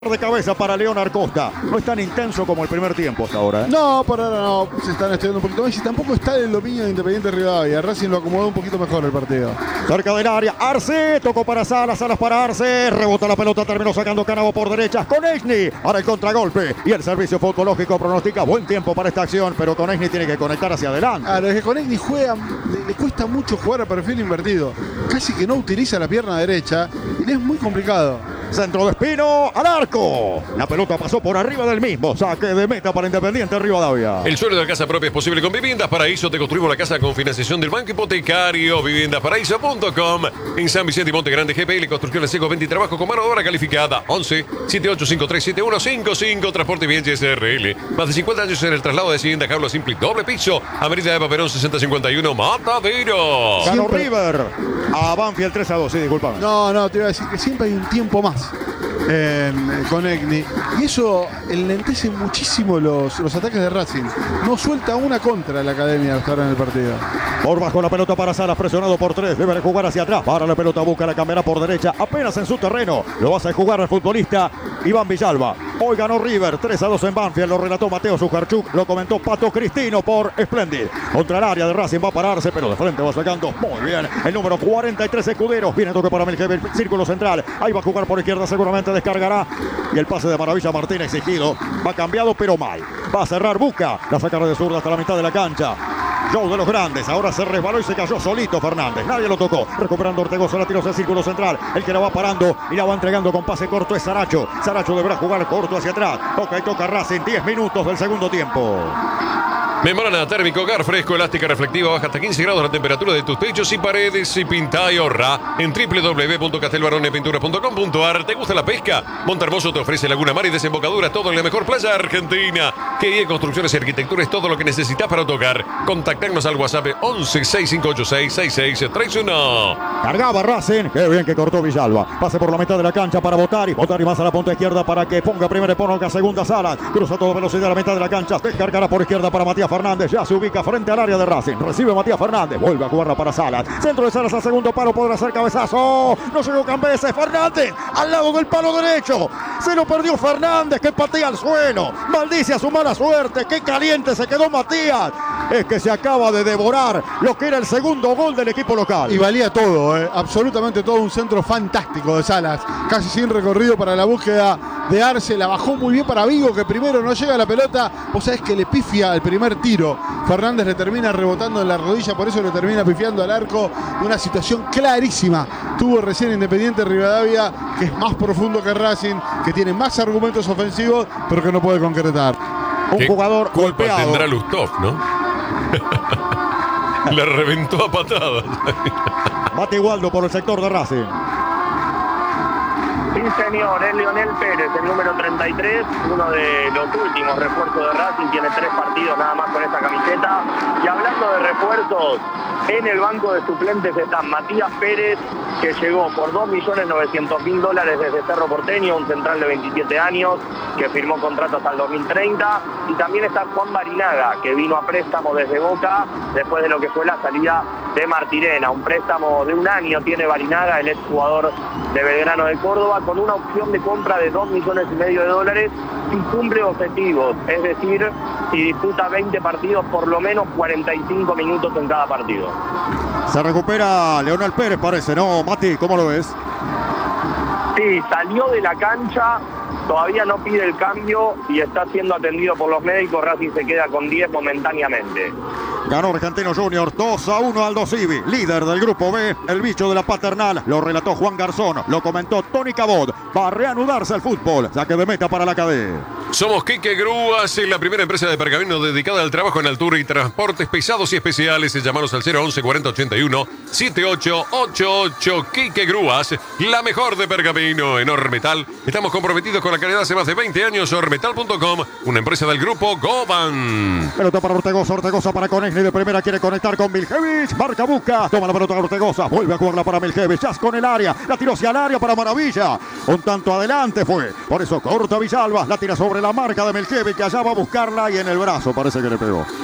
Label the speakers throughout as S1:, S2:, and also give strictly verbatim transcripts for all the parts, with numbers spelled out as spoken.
S1: De cabeza para Leonard Costa. No es tan intenso como el primer tiempo hasta ahora, ¿eh?
S2: No, por ahora no. Se están estudiando un poquito más y tampoco está el dominio de Independiente Rivadavia. Racing lo acomodó un poquito mejor el partido.
S1: Cerca del área, Arce, tocó para Salas, Salas para Arce, rebota la pelota, terminó sacando Canavo por derecha, Konechny, ahora el contragolpe y el servicio futbológico pronostica buen tiempo para esta acción, pero Konechny tiene que conectar hacia adelante.
S2: Claro, es que Konechny juega, le, le cuesta mucho jugar a perfil invertido, casi que no utiliza la pierna derecha y le es muy complicado.
S1: Centro de Espino al arco. La pelota pasó por arriba del mismo. Saque de meta para Independiente Rivadavia.
S3: El sueño de la casa propia es posible con Viviendas Paraíso. Te construimos la casa con financiación del Banco Hipotecario. viviendas paraíso punto com. En San Vicente y Monte Grande, G P L, construcciones seco, venta y trabajo con mano de obra calificada. once, setenta y ocho, cincuenta y tres, setenta y uno, cincuenta y cinco. Transporte bien S R L. Más de cincuenta años en el traslado de Hacienda Carlos Simple. Doble piso. Avenida Eva Perón, sesenta cincuenta y uno. Matadero.
S1: Ganó
S2: Siempre.
S1: River a Banfield tres a dos. Sí, disculpame.
S2: No, no, te iba a decir que siempre hay un tiempo más en Konechny y eso enlentece muchísimo los, los ataques de Racing. No suelta una contra la academia hasta ahora en el partido.
S1: Por bajo la pelota para Salas, presionado por tres. Debe de jugar hacia atrás. Para la pelota, busca la cambiará por derecha. Apenas en su terreno. Lo vas a jugar el futbolista Iván Villalba. Hoy ganó River tres a dos en Banfield. Lo relató Mateo Zujarchuk. Lo comentó Pato Cristino por Splendid. Contra el área de Racing va a pararse, pero de frente va sacando muy bien. El número cuarenta y tres Escuderos. Viene toque para Melkever. Círculo central. Ahí va a jugar por izquierda. Seguramente descargará. Y el pase de Maravilla Martín exigido. Va cambiado, pero mal. Va a cerrar Buca. La sacará de zurda hasta la mitad de la cancha. Show de los grandes, ahora se resbaló y se cayó solito Fernández, nadie lo tocó, recuperando Ortegoza, la tiró hacia el círculo central, el que la va parando y la va entregando con pase corto es Saracho, Saracho deberá jugar corto hacia atrás, toca y toca Racing, diez minutos del segundo tiempo.
S3: Membrana térmico, hogar fresco, elástica reflectiva, baja hasta quince grados la temperatura de tus techos y paredes y pinta y ahorra en doble u doble u doble u punto castelbaronepintura punto com punto a r. ¿Te gusta la pesca? Montehermoso te ofrece Laguna Mar y desembocadura, todo en la mejor playa argentina. Que guía construcciones y arquitectura es todo lo que necesitas para tu hogar. Contactarnos al WhatsApp once, sesenta y cinco ochenta y seis, sesenta y seis treinta y uno.
S1: Cargaba Racing, qué bien que cortó Villalba. Pase por la mitad de la cancha para Botari. Botari más a la punta izquierda para que ponga primera y ponga segunda Salas. Cruza a toda velocidad a la mitad de la cancha. Descargará por izquierda para Matías Fernández. Ya se ubica frente al área de Racing. Recibe Matías Fernández. Vuelve a jugarla para Salas. Centro de Salas al segundo palo. Podrá hacer cabezazo. No llegó Cambeses. Fernández al lado del palo derecho. Se lo perdió Fernández que patea al suelo. Maldice a su mala suerte. Qué caliente se quedó Matías. Es que se acaba de devorar lo que era el segundo gol del equipo local.
S2: Y valía todo, eh, absolutamente todo. Un centro fantástico de Salas, casi sin recorrido para la búsqueda de Arce. La bajó muy bien para Vigo, que primero no llega a la pelota. Vos sabés que le pifia al primer tiro. Fernández le termina rebotando en la rodilla, por eso le termina pifiando al arco. Una situación clarísima tuvo recién Independiente Rivadavia, que es más profundo que Racing, que tiene más argumentos ofensivos, pero que no puede concretar.
S1: Un
S3: ¿Qué
S1: jugador
S3: culpa
S1: golpeado.
S3: tendrá Lustov, ¿no? Le reventó a patadas.
S1: Mate Waldo por el sector de Racing.
S4: Sí, señor, es Leonel Pérez, el número treinta y tres, uno de los últimos refuerzos de Racing, tiene tres partidos nada más con esta camiseta. Y hablando de refuerzos, en el banco de suplentes están Matías Pérez, que llegó por dos millones novecientos mil dólares desde Cerro Porteño, un central de veintisiete años, que firmó contrato hasta el dos mil treinta. Y también está Juan Barinaga, que vino a préstamo desde Boca, después de lo que fue la salida de Martirena. Un préstamo de un año tiene Barinaga, el exjugador de Belgrano de Córdoba, con una opción de compra de dos millones y medio de dólares si cumple objetivos, es decir, si disputa veinte partidos, por lo menos cuarenta y cinco minutos en cada partido.
S1: Se recupera Leonel Pérez, parece, ¿no, Mati? ¿Cómo lo ves?
S4: Sí, salió de la cancha, todavía no pide el cambio y está siendo atendido por los médicos. Racing se queda con diez momentáneamente.
S1: Ganó Argentino Junior dos a uno Aldo Civi, líder del grupo B, el bicho de la paternal. Lo relató Juan Garzón, lo comentó Tony Cabot. Va a reanudarse el fútbol, saque de meta para la cadena.
S3: Somos Quique Grúas, la primera empresa de pergamino dedicada al trabajo en altura y transportes pesados y especiales. Llamanos al cero once cuarenta ochenta y uno setenta y ocho ochenta y ocho. Quique Grúas, la mejor de pergamino en Ormetal. Estamos comprometidos con la calidad hace más de veinte años. Ormetal punto com, una empresa del grupo Goban.
S1: Pelota para Ortegoza, Ortegoza para Konechny de primera, quiere conectar con Miljevich. Marca Buca, toma la pelota Ortegoza, vuelve a jugarla para Miljevich. Chas con el área, la tiró hacia el área para Maravilla. Un tanto adelante fue, por eso corta Villalba, la tira sobre la marca de Miljevich, que allá va a buscarla y en el brazo parece que le pegó.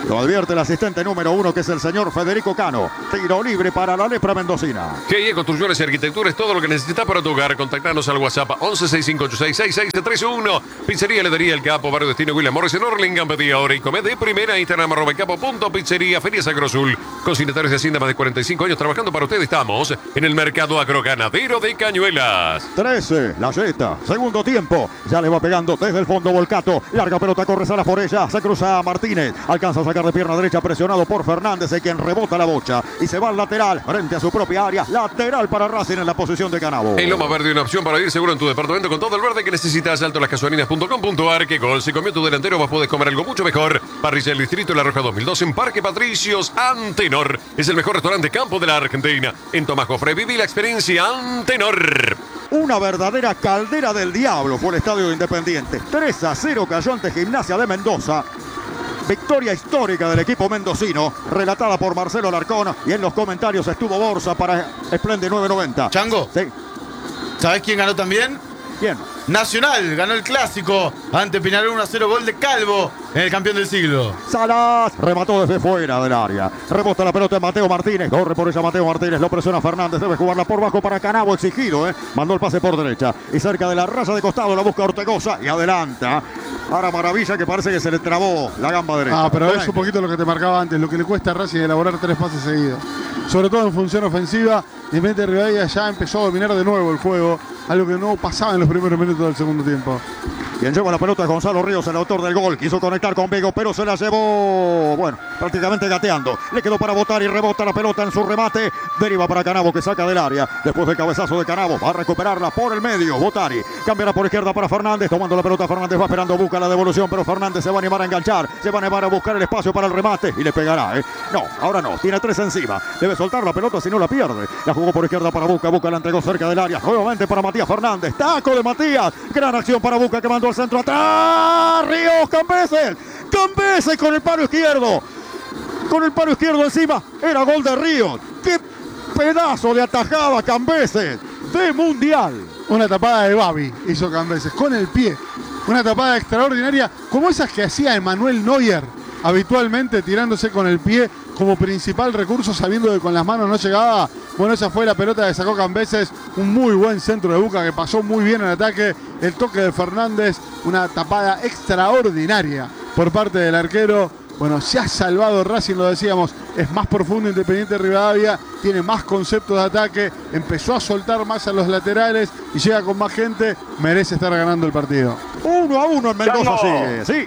S1: Lo advierte el asistente número uno, que es el señor Federico Cano. Tiro libre para la lepra mendocina.
S3: G I E Construcciones y Arquitectura es todo lo que necesitas para tu hogar. Contactanos al WhatsApp once sesenta y cinco ochenta y seis sesenta y seis treinta y uno. Pizzería Heladería El Capo, Barrio Destino William Morris en Orlingham. Pedí ahora y come de primera. Instagram arroba el capo punto pizzería. Feria Sacro Azul. Consignatarios de Hacienda, más de cuarenta y cinco años trabajando para ustedes. Estamos en el mercado agroganadero de Cañuelas.
S1: trece, la Jetta. Segundo tiempo. Ya le va pegando desde el fondo Volcato. Larga pelota, corre Salas por ella. Se cruza a Martínez. Alcanza a sacar de pierna derecha, presionado por Fernández, el quien rebota la bocha. Y se va al lateral, frente a su propia área. Lateral para Racing en la posición de Canabo.
S3: En Loma Verde, una opción para ir seguro en tu departamento con todo el verde que necesitas. Alto las gasolinas punto com punto ar. Que gol. Si comió tu delantero, vos podés comer algo mucho mejor. Parrilla del Distrito La Roja dos mil dos en Parque Patricios. Antenor es el mejor restaurante campo de la Argentina. En Tomás Jofre viví la experiencia Antenor.
S1: Una verdadera caldera del diablo fue el Estadio Independiente. tres a cero cayó ante Gimnasia de Mendoza. Victoria histórica del equipo mendocino, relatada por Marcelo Alarcón, y en los comentarios estuvo Borsa para Splendid nueve noventa.
S5: Chango,
S1: sí.
S5: ¿Sabés quién ganó también?
S1: ¿Quién?
S5: Nacional, ganó el clásico ante Peñarol, uno a cero, gol de Calvo en el campeón del siglo.
S1: Salas remató desde fuera del área. Rebota la pelota en Mateo Martínez. Corre por ella Mateo Martínez. Lo presiona Fernández. Debe jugarla por bajo para Canabo. Exigido, ¿eh? Mandó el pase por derecha. Y cerca de la raya de costado la busca Ortegoza y adelanta. Ahora Maravilla, que parece que se le trabó la gamba derecha.
S2: Ah, pero es un poquito lo que te marcaba antes. Lo que le cuesta a Racing elaborar tres pases seguidos. Sobre todo en función ofensiva. Independiente Rivadavia ya empezó a dominar de nuevo el juego. Algo que no pasaba en los primeros minutos del segundo tiempo.
S1: Quien lleva la pelota es Gonzalo Ríos, el autor del gol. Quiso conectar con Vigo, pero se la llevó, bueno, prácticamente gateando. Le quedó para botar y rebota la pelota en su remate. Deriva para Canabo, que saca del área. Después del cabezazo de Canabo, va a recuperarla por el medio. Botari cambiará por izquierda para Fernández. Tomando la pelota, Fernández va esperando, busca la devolución, pero Fernández se va a animar a enganchar. Se va a animar a buscar el espacio para el remate y le pegará, ¿eh? No, ahora no. Tiene tres encima. Debe soltar la pelota si no la pierde. La jugó por izquierda para Buca. Buca la entregó cerca del área. Nuevamente para Matías Fernández. Taco de Matías. Gran acción para Buca, que mandó al centro atrás. Ríos, Cambeses. Cambeses con el palo izquierdo. Con el palo izquierdo encima. Era gol de Ríos. ¡Qué pedazo de atajada Cambeses! De Mundial.
S2: Una tapada de Babi hizo Cambeses con el pie. Una tapada extraordinaria, como esas que hacía Emanuel Neuer habitualmente, tirándose con el pie como principal recurso, sabiendo que con las manos no llegaba. Bueno, esa fue la pelota que sacó Cambeses. Un muy buen centro de Buca que pasó muy bien en ataque. El toque de Fernández, una tapada extraordinaria por parte del arquero. Bueno, se ha salvado Racing, lo decíamos, es más profundo Independiente Rivadavia, tiene más conceptos de ataque, empezó a soltar más a los laterales y llega con más gente, merece estar ganando el partido.
S1: Uno a uno en Mendoza
S4: Chango.
S1: sigue, sí.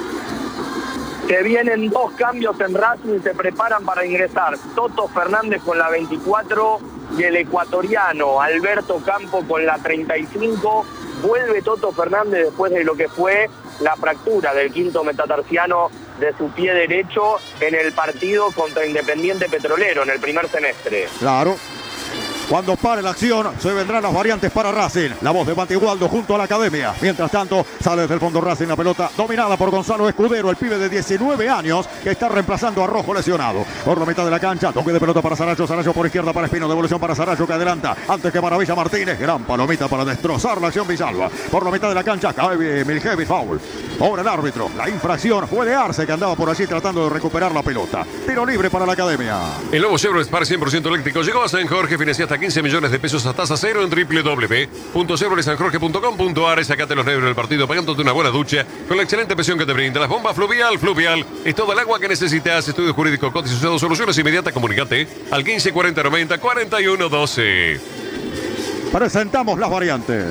S4: Se vienen dos cambios en Racing, se preparan para ingresar Toto Fernández con la veinticuatro y el ecuatoriano Alberto Campo con la treinta y cinco. Vuelve Toto Fernández después de lo que fue la fractura del quinto metatarsiano de su pie derecho en el partido contra Independiente Petrolero en el primer semestre.
S1: Claro. Cuando pare la acción, se vendrán las variantes para Racing. La voz de Batigualdo junto a la academia. Mientras tanto, sale desde el fondo Racing la pelota dominada por Gonzalo Escudero, el pibe de diecinueve años que está reemplazando a Rojo lesionado. Por la mitad de la cancha, toque de pelota para Saracho. Saracho por izquierda para Espino. Devolución para Saracho que adelanta. Antes que Maravilla Martínez. Gran palomita para destrozar la acción Villalba. Por la mitad de la cancha, cae Miljevic, foul. Ahora el árbitro. La infracción fue de Arce, que andaba por allí tratando de recuperar la pelota. Tiro libre para la academia.
S3: El nuevo Chevrolet Spark cien por ciento eléctrico llegó a San Jorge, financia hasta quince millones de pesos a tasa cero en doble u doble u doble u punto chevrolet san jorge punto com punto ar. Sacate los nervios del partido pagándote una buena ducha con la excelente presión que te brinda las bombas Fluvial. Fluvial es todo el agua que necesitas. Estudio jurídico cotizado, soluciones inmediatas. Comunicate al quince cuarenta noventa cuarenta y uno doce.
S1: Presentamos las variantes.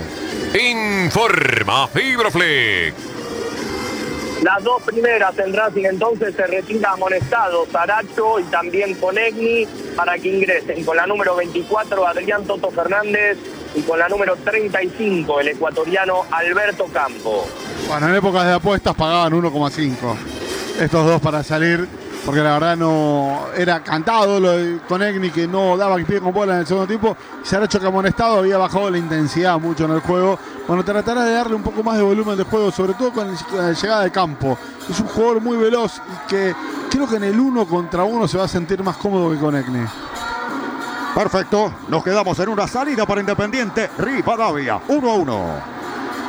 S3: Informa Fibroflex.
S4: Las dos primeras en Racing entonces se retira amonestado Saracho y también Conegni para que ingresen con la número veinticuatro Adrián Toto Fernández y con la número treinta y cinco el ecuatoriano Alberto Campo.
S2: Bueno, en épocas de apuestas pagaban uno coma cinco estos dos para salir, porque la verdad no era cantado lo de Conegni, que no daba pie con bola en el segundo tiempo. Saracho, que amonestado, había bajado la intensidad mucho en el juego. Bueno, tratará de darle un poco más de volumen de juego, sobre todo con la llegada de Campo. Es un jugador muy veloz y que creo que en el uno contra uno se va a sentir más cómodo que Conegni.
S1: Perfecto, nos quedamos en una salida para Independiente Rivadavia, uno a uno.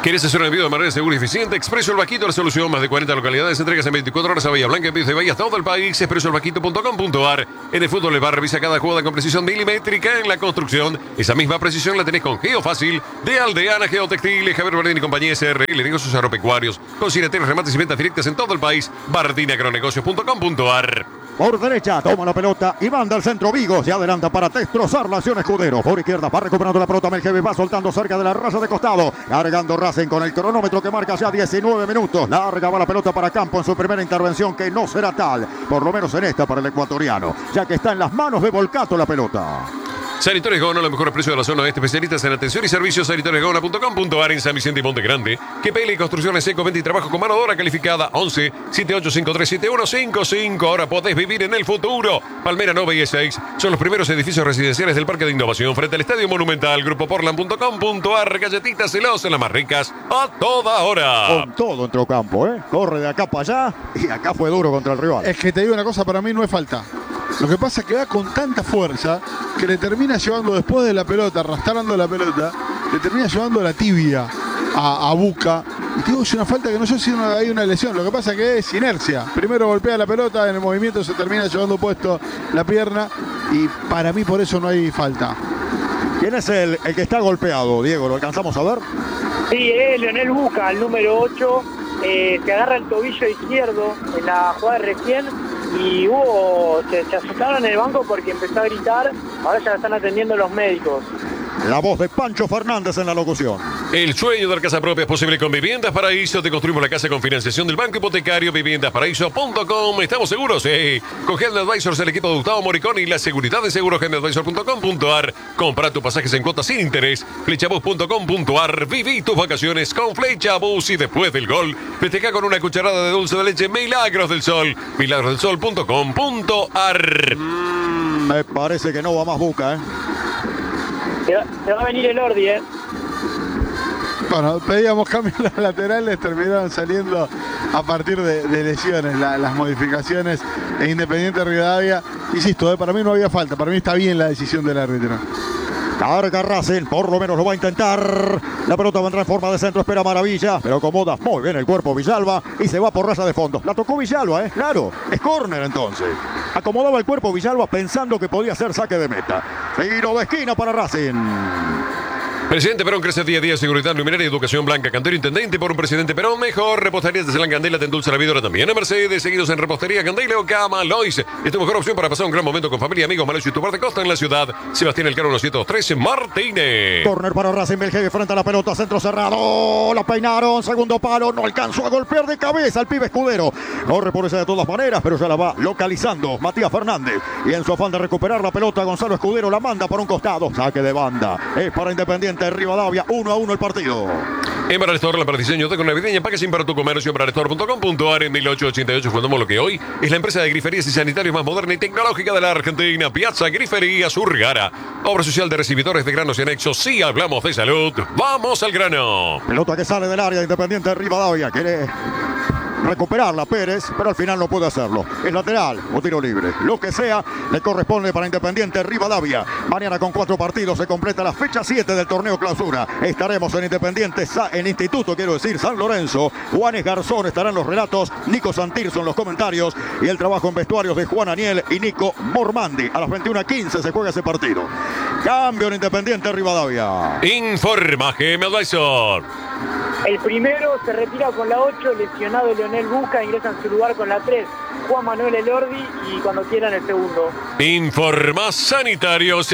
S3: ¿Quieres hacer un envío de manera segura y eficiente? Expreso El Vaquito, la solución. Más de cuarenta localidades, entregas en veinticuatro horas a Bahía Blanca, envíos de Bahía hasta todo el país. expreso el vaquito punto com punto a r. En el fútbol, el bar revisa cada jugada con precisión milimétrica. En la construcción, esa misma precisión la tenés con Geofácil de Aldeana Geotextiles, Javier Bardini y compañía S R L, negocios agropecuarios, con cineteros, remates y ventas directas en todo el país. Bardini Agronegocios punto com punto a r.
S1: Por derecha, toma la pelota y manda al centro Vigo. Se adelanta para destrozar la acción Escudero. Por izquierda, va recuperando la pelota Melgebe, va soltando cerca de la raza de costado. Cargando Racing con el cronómetro que marca ya diecinueve minutos. Larga va la pelota para Campo en su primera intervención, que no será tal, por lo menos en esta para el ecuatoriano, ya que está en las manos de Volcato la pelota.
S3: Sanitarios Gaona, los mejores precios de la zona oeste, especialistas en atención y servicios. sanitarios gaona punto com punto a r en San Vicente y Monte Grande. Que P L y Construcciones Eco, venta y trabajo con mano de obra calificada. Once, siete ocho cinco tres siete uno cinco cinco. Ahora podés vivir en el futuro. Palmera nueve y seis son los primeros edificios residenciales del Parque de Innovación frente al Estadio Monumental. Grupo Portland punto com punto a r. Galletitas celosas, las más ricas a toda hora.
S1: Con todo entró Campo, ¿eh? Corre de acá para allá y acá fue duro contra el rival.
S2: Es que te digo una cosa, para mí no es falta. Lo que pasa es que va con tanta fuerza que le termina llevando después de la pelota, arrastrando la pelota, le termina llevando la tibia a, a Buca. Y te digo, es una falta que no sé si una, hay una lesión. Lo que pasa es que es inercia. Primero golpea la pelota, en el movimiento se termina llevando puesto la pierna. Y para mí por eso no hay falta.
S1: ¿Quién es el, el que está golpeado, Diego? ¿Lo alcanzamos a ver?
S6: Sí, es Leonel Buca, el número ocho. Eh, se agarra el tobillo izquierdo en la jugada de recién. Y hubo, se, se asustaron en el banco porque empezó a gritar. Ahora ya la están atendiendo los médicos.
S1: La voz de Pancho Fernández en la locución.
S3: El sueño de la casa propia es posible con Viviendas Paraíso. Te construimos la casa con financiación del Banco Hipotecario. Viviendas Paraíso punto com. ¿Estamos seguros? Sí. Con Health Advisors, el equipo de Gustavo Moricón y la seguridad de seguros. Health Advisors punto com punto a r. Compra tus pasajes en cuotas sin interés. Flechabus punto com punto a r. Viví tus vacaciones con Flechabus. Y después del gol, festeja con una cucharada de dulce de leche Milagros del Sol. milagros del sol punto com punto a r.
S1: Mm, me parece que no va más Buca, ¿eh?
S6: Se va, se va a venir el Ordi, ¿eh?
S2: Bueno, pedíamos cambios las laterales, terminaron saliendo a partir de, de lesiones la, las modificaciones en Independiente Rivadavia. Insisto, eh, para mí no había falta, para mí está bien la decisión del árbitro.
S1: Carga Racing, por lo menos lo va a intentar. La pelota vendrá en forma de centro, espera Maravilla, pero acomoda muy bien el cuerpo Villalba y se va por raza de fondo. La tocó Villalba, ¿eh? Claro, es córner entonces. Acomodaba el cuerpo Villalba pensando que podía ser saque de meta. Tiro de esquina para Racing.
S3: Presidente Perón crece día a día, seguridad, luminaria y educación blanca. Cantero Intendente por un Presidente Perón mejor. Reposterías de Celán Candela te endulza la vida ahora también. En Mercedes, seguidos en Repostería Candela o Cama Lois. Es tu mejor opción para pasar un gran momento con familia, amigos, Malois y tu parte costa en la ciudad. Sebastián Elcano, doscientos trece, Martínez.
S1: Corner para Racing, Belgeve frente a la pelota, centro cerrado. La peinaron, segundo palo, no alcanzó a golpear de cabeza al pibe Escudero. Corre por esa de todas maneras, pero ya la va localizando Matías Fernández. Y en su afán de recuperar la pelota, Gonzalo Escudero la manda por un costado. Saque de banda. Es para Independiente Rivadavia. uno a uno el partido.
S3: En Baralestor, la para diseño de con navideña, packaging para tu comercio. Baralestor punto com punto a r. En mil ochocientos ochenta y ocho fundamos lo que hoy es la empresa de griferías y sanitarios más moderna y tecnológica de la Argentina. Piazza Griferías Urgara. Obra social de recibidores de granos y anexos. Si hablamos de salud, vamos al grano.
S1: Pelota que sale del área de Independiente Rivadavia. Quiere recuperarla Pérez, pero al final no puede hacerlo. Es lateral o tiro libre. Lo que sea, le corresponde para Independiente Rivadavia. Mañana con cuatro partidos se completa la fecha siete del torneo clausura. Estaremos en Independiente, en Instituto, quiero decir, San Lorenzo. Juanes Garzón estarán los relatos. Nico Santirso en los comentarios. Y el trabajo en vestuarios de Juan Aniel y Nico Mormandi. A las veintiuna quince se juega ese partido. Cambio en Independiente Rivadavia.
S3: Informa G M Advisor.
S6: El primero se retira con la ocho, lesionado Leonel Buca, ingresa en su lugar con la tres, Juan Manuel Elordi, y cuando quieran el segundo.
S3: Informa Sanitarios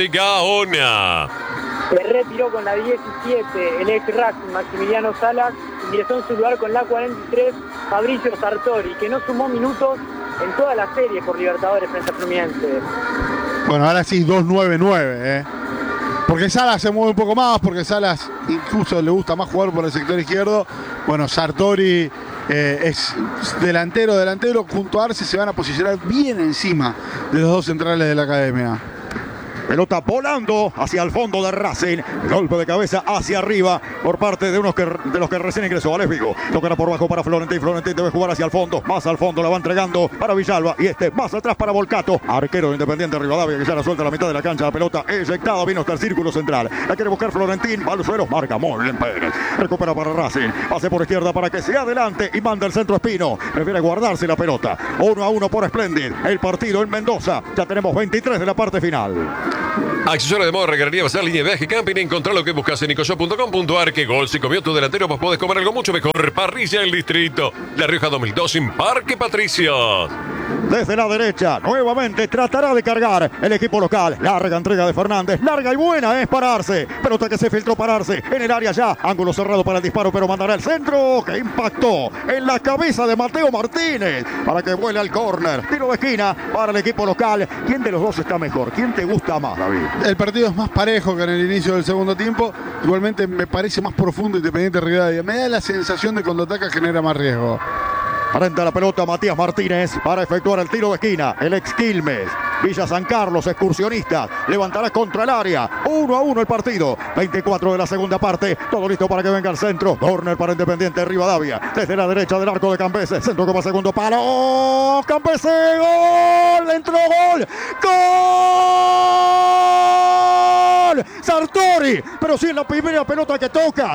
S3: Gaona.
S6: Se retiró con la diecisiete, el ex Racing Maximiliano Salas, ingresó en su lugar con la cuarenta y tres, Fabricio Sartori, que no sumó minutos en toda la serie por Libertadores frente a Fluminense.
S2: Bueno, ahora sí, dos nueve nueve, ¿eh? Porque Salas se mueve un poco más, porque Salas incluso le gusta más jugar por el sector izquierdo. Bueno, Sartori eh, es delantero, delantero. Junto a Arce se van a posicionar bien encima de los dos centrales de la academia.
S1: Pelota volando hacia el fondo de Racing. Golpe de cabeza hacia arriba por parte de unos que, de los que recién ingresó. Alex Vigo. Tocará por bajo para Florentín. Florentín debe jugar hacia el fondo. Más al fondo la va entregando para Villalba. Y este más atrás para Volcato. Arquero de Independiente Rivadavia que ya la suelta a la mitad de la cancha. La pelota eyectada. Vino hasta el círculo central. La quiere buscar Florentín. Va al suelo. Marca muy bien Pérez. Recupera para Racing. Pase por izquierda para que sea adelante. Y manda el centro Espino. Prefiere guardarse la pelota. Uno a uno por Splendid. El partido en Mendoza. Ya tenemos veintitrés de la parte final.
S3: Accesorio de moda, regarería, basar, línea de viaje, camping. Encontrá lo que buscas en nicoshop punto com punto ar. Que gol, si comió tu delantero, vos podés comer algo mucho mejor. Parrilla del Distrito. La Rioja dos mil dos en Parque Patricios.
S1: Desde la derecha, nuevamente tratará de cargar el equipo local. Larga entrega de Fernández. Larga y buena es pararse. Pelota que se filtró pararse en el área ya. Ángulo cerrado para el disparo, pero mandará el centro que impactó en la cabeza de Mateo Martínez para que vuele al córner. Tiro de esquina para el equipo local. ¿Quién de los dos está mejor? ¿Quién te gusta más, David?
S2: El partido es más parejo que en el inicio del segundo tiempo. Igualmente me parece más profundo Independiente Rivadavia. Me da la sensación de cuando ataca genera más riesgo.
S1: Frente a la pelota Matías Martínez para efectuar el tiro de esquina. El ex Quilmes. Villa San Carlos, excursionistas. Levantará contra el área. Uno a uno el partido. veinticuatro de la segunda parte. Todo listo para que venga el centro. Corner para Independiente Rivadavia. Desde la derecha del arco de Campese. Centro que va segundo palo. Campese. Gol. Entró gol. Gol. Sartori. Pero sí en la primera pelota que toca.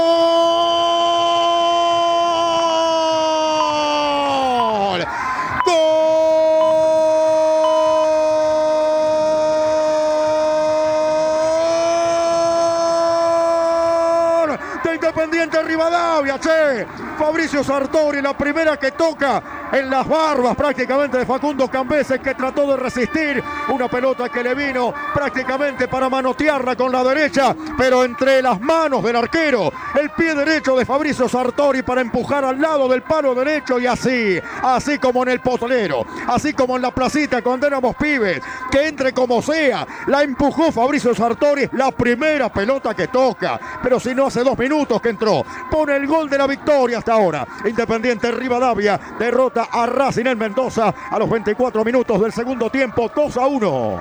S1: Gol. Gol de Independiente Rivadavia, che. Fabricio Sartori, la primera que toca en las barbas prácticamente de Facundo Campese, que trató de resistir una pelota que le vino prácticamente para manotearla con la derecha, pero entre las manos del arquero, el pie derecho de Fabricio Sartori para empujar al lado del palo derecho y así, así como en el Potrero, así como en la placita cuando éramos pibes, que entre como sea, la empujó Fabricio Sartori, la primera pelota que toca, pero si no hace dos minutos que entró, pone el gol de la victoria hasta ahora. Independiente Rivadavia derrota a Racing en Mendoza a los veinticuatro minutos del segundo tiempo, dos a uno.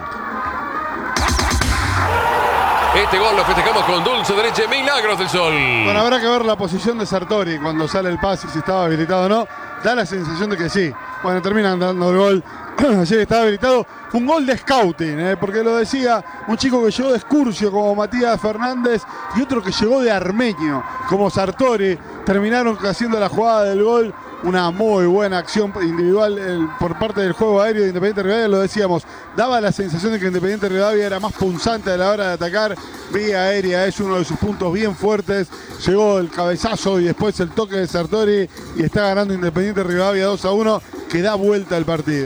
S3: Este gol lo festejamos con dulce derecha. Milagros del Sol.
S2: Bueno, habrá que ver la posición de Sartori cuando sale el pase, si estaba habilitado o no. Da la sensación de que sí. Bueno, terminan dando el gol. Ayer estaba habilitado. Un gol de scouting, ¿eh? Porque lo decía un chico que llegó de Excursio como Matías Fernández y otro que llegó de Armenio como Sartori. Terminaron haciendo la jugada del gol. Una muy buena acción individual el, por parte del juego aéreo de Independiente Rivadavia, lo decíamos, daba la sensación de que Independiente Rivadavia era más punzante a la hora de atacar. Vía aérea es uno de sus puntos bien fuertes. Llegó el cabezazo y después el toque de Sartori y está ganando Independiente Rivadavia dos a uno, que da vuelta al partido.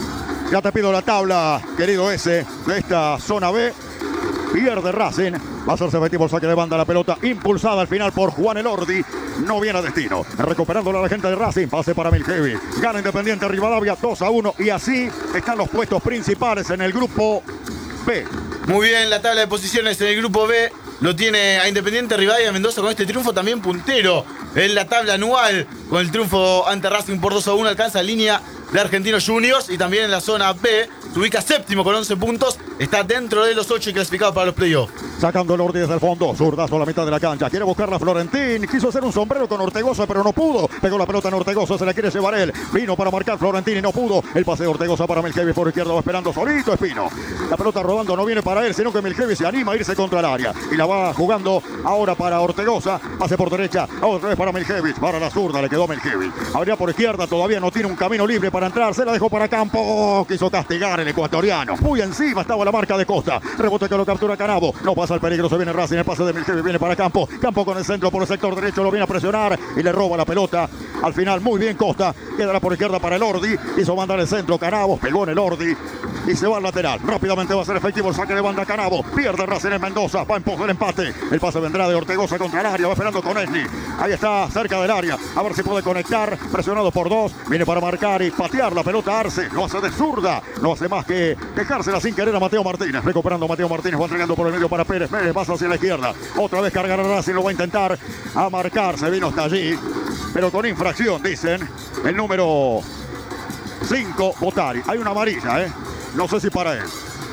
S1: Ya te pido la tabla, querido ese, de esta zona B. Pierde Racing. Va a hacerse efectivo el saque de banda, la pelota impulsada al final por Juan Elordi. No viene a destino. Recuperándola la gente de Racing. Pase para Milkevic. Gana Independiente Rivadavia dos a uno. Y así están los puestos principales en el grupo B.
S5: Muy bien, la tabla de posiciones en el grupo B lo tiene a Independiente Rivadavia Mendoza con este triunfo también puntero. En la tabla anual, con el triunfo ante Racing por dos a uno, alcanza línea de Argentinos Juniors. Y también en la zona B se ubica séptimo con once puntos. Está dentro de los ocho y clasificado para los playoffs.
S1: Sacando el Ordi desde el fondo. Zurdazo a la mitad de la cancha. Quiere buscarla Florentín. Quiso hacer un sombrero con Ortegoza, pero no pudo. Pegó la pelota en Ortegoza. Se la quiere llevar él. Vino para marcar Florentín y no pudo. El pase de Ortegoza para Milkevic por izquierda. Va esperando solito Espino. La pelota rodando no viene para él, sino que Milkevic se anima a irse contra el área. Y la va jugando ahora para Ortegoza. Pase por derecha. Otra vez para Milkevic. Para la zurda le quedó Milkevic. Abría por izquierda. Todavía no tiene un camino libre para entrar. Se la dejó para Campo. Quiso castigar el ecuatoriano. Muy encima estaba la marca de Costa. Rebote que lo captura Canabo. No pasa el peligro. Se viene Racing. El pase de Milkevic viene para Campo. Campo con el centro por el sector derecho. Lo viene a presionar y le roba la pelota. Al final muy bien Costa. Quedará por izquierda para el Ordi. Hizo mandar el centro. Canabo pegó en el Ordi. Y se va al lateral. Rápidamente va a ser efectivo el saque de banda Canabo. Pierde Racing en Mendoza. Va a empujar el empate. El pase vendrá de Ortegoza contra el área. Va esperando con Esni. Ahí está cerca del área. A ver si puede conectar. Presionado por dos. Viene para marcar y patear la pelota Arce. Lo hace de zurda. No hace más que dejársela sin querer a Mateo Martínez. Recuperando a Mateo Martínez. Va entregando por el medio para Pérez. Pérez pasa hacia la izquierda. Otra vez cargará Racing. Lo va a intentar a marcar. Se vino hasta allí. Pero con infracción, dicen. El número cinco, Botari. Hay una amarilla, ¿eh? No sé si para él.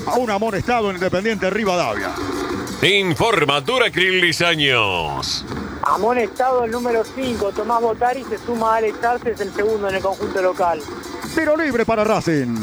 S1: a un amonestado en Independiente Rivadavia.
S3: Informa Duracril Diseños.
S6: Amonestado el número cinco, Tomás Botari, se suma a Alex Arce, es el segundo en el conjunto local.
S1: Tiro libre para Racing.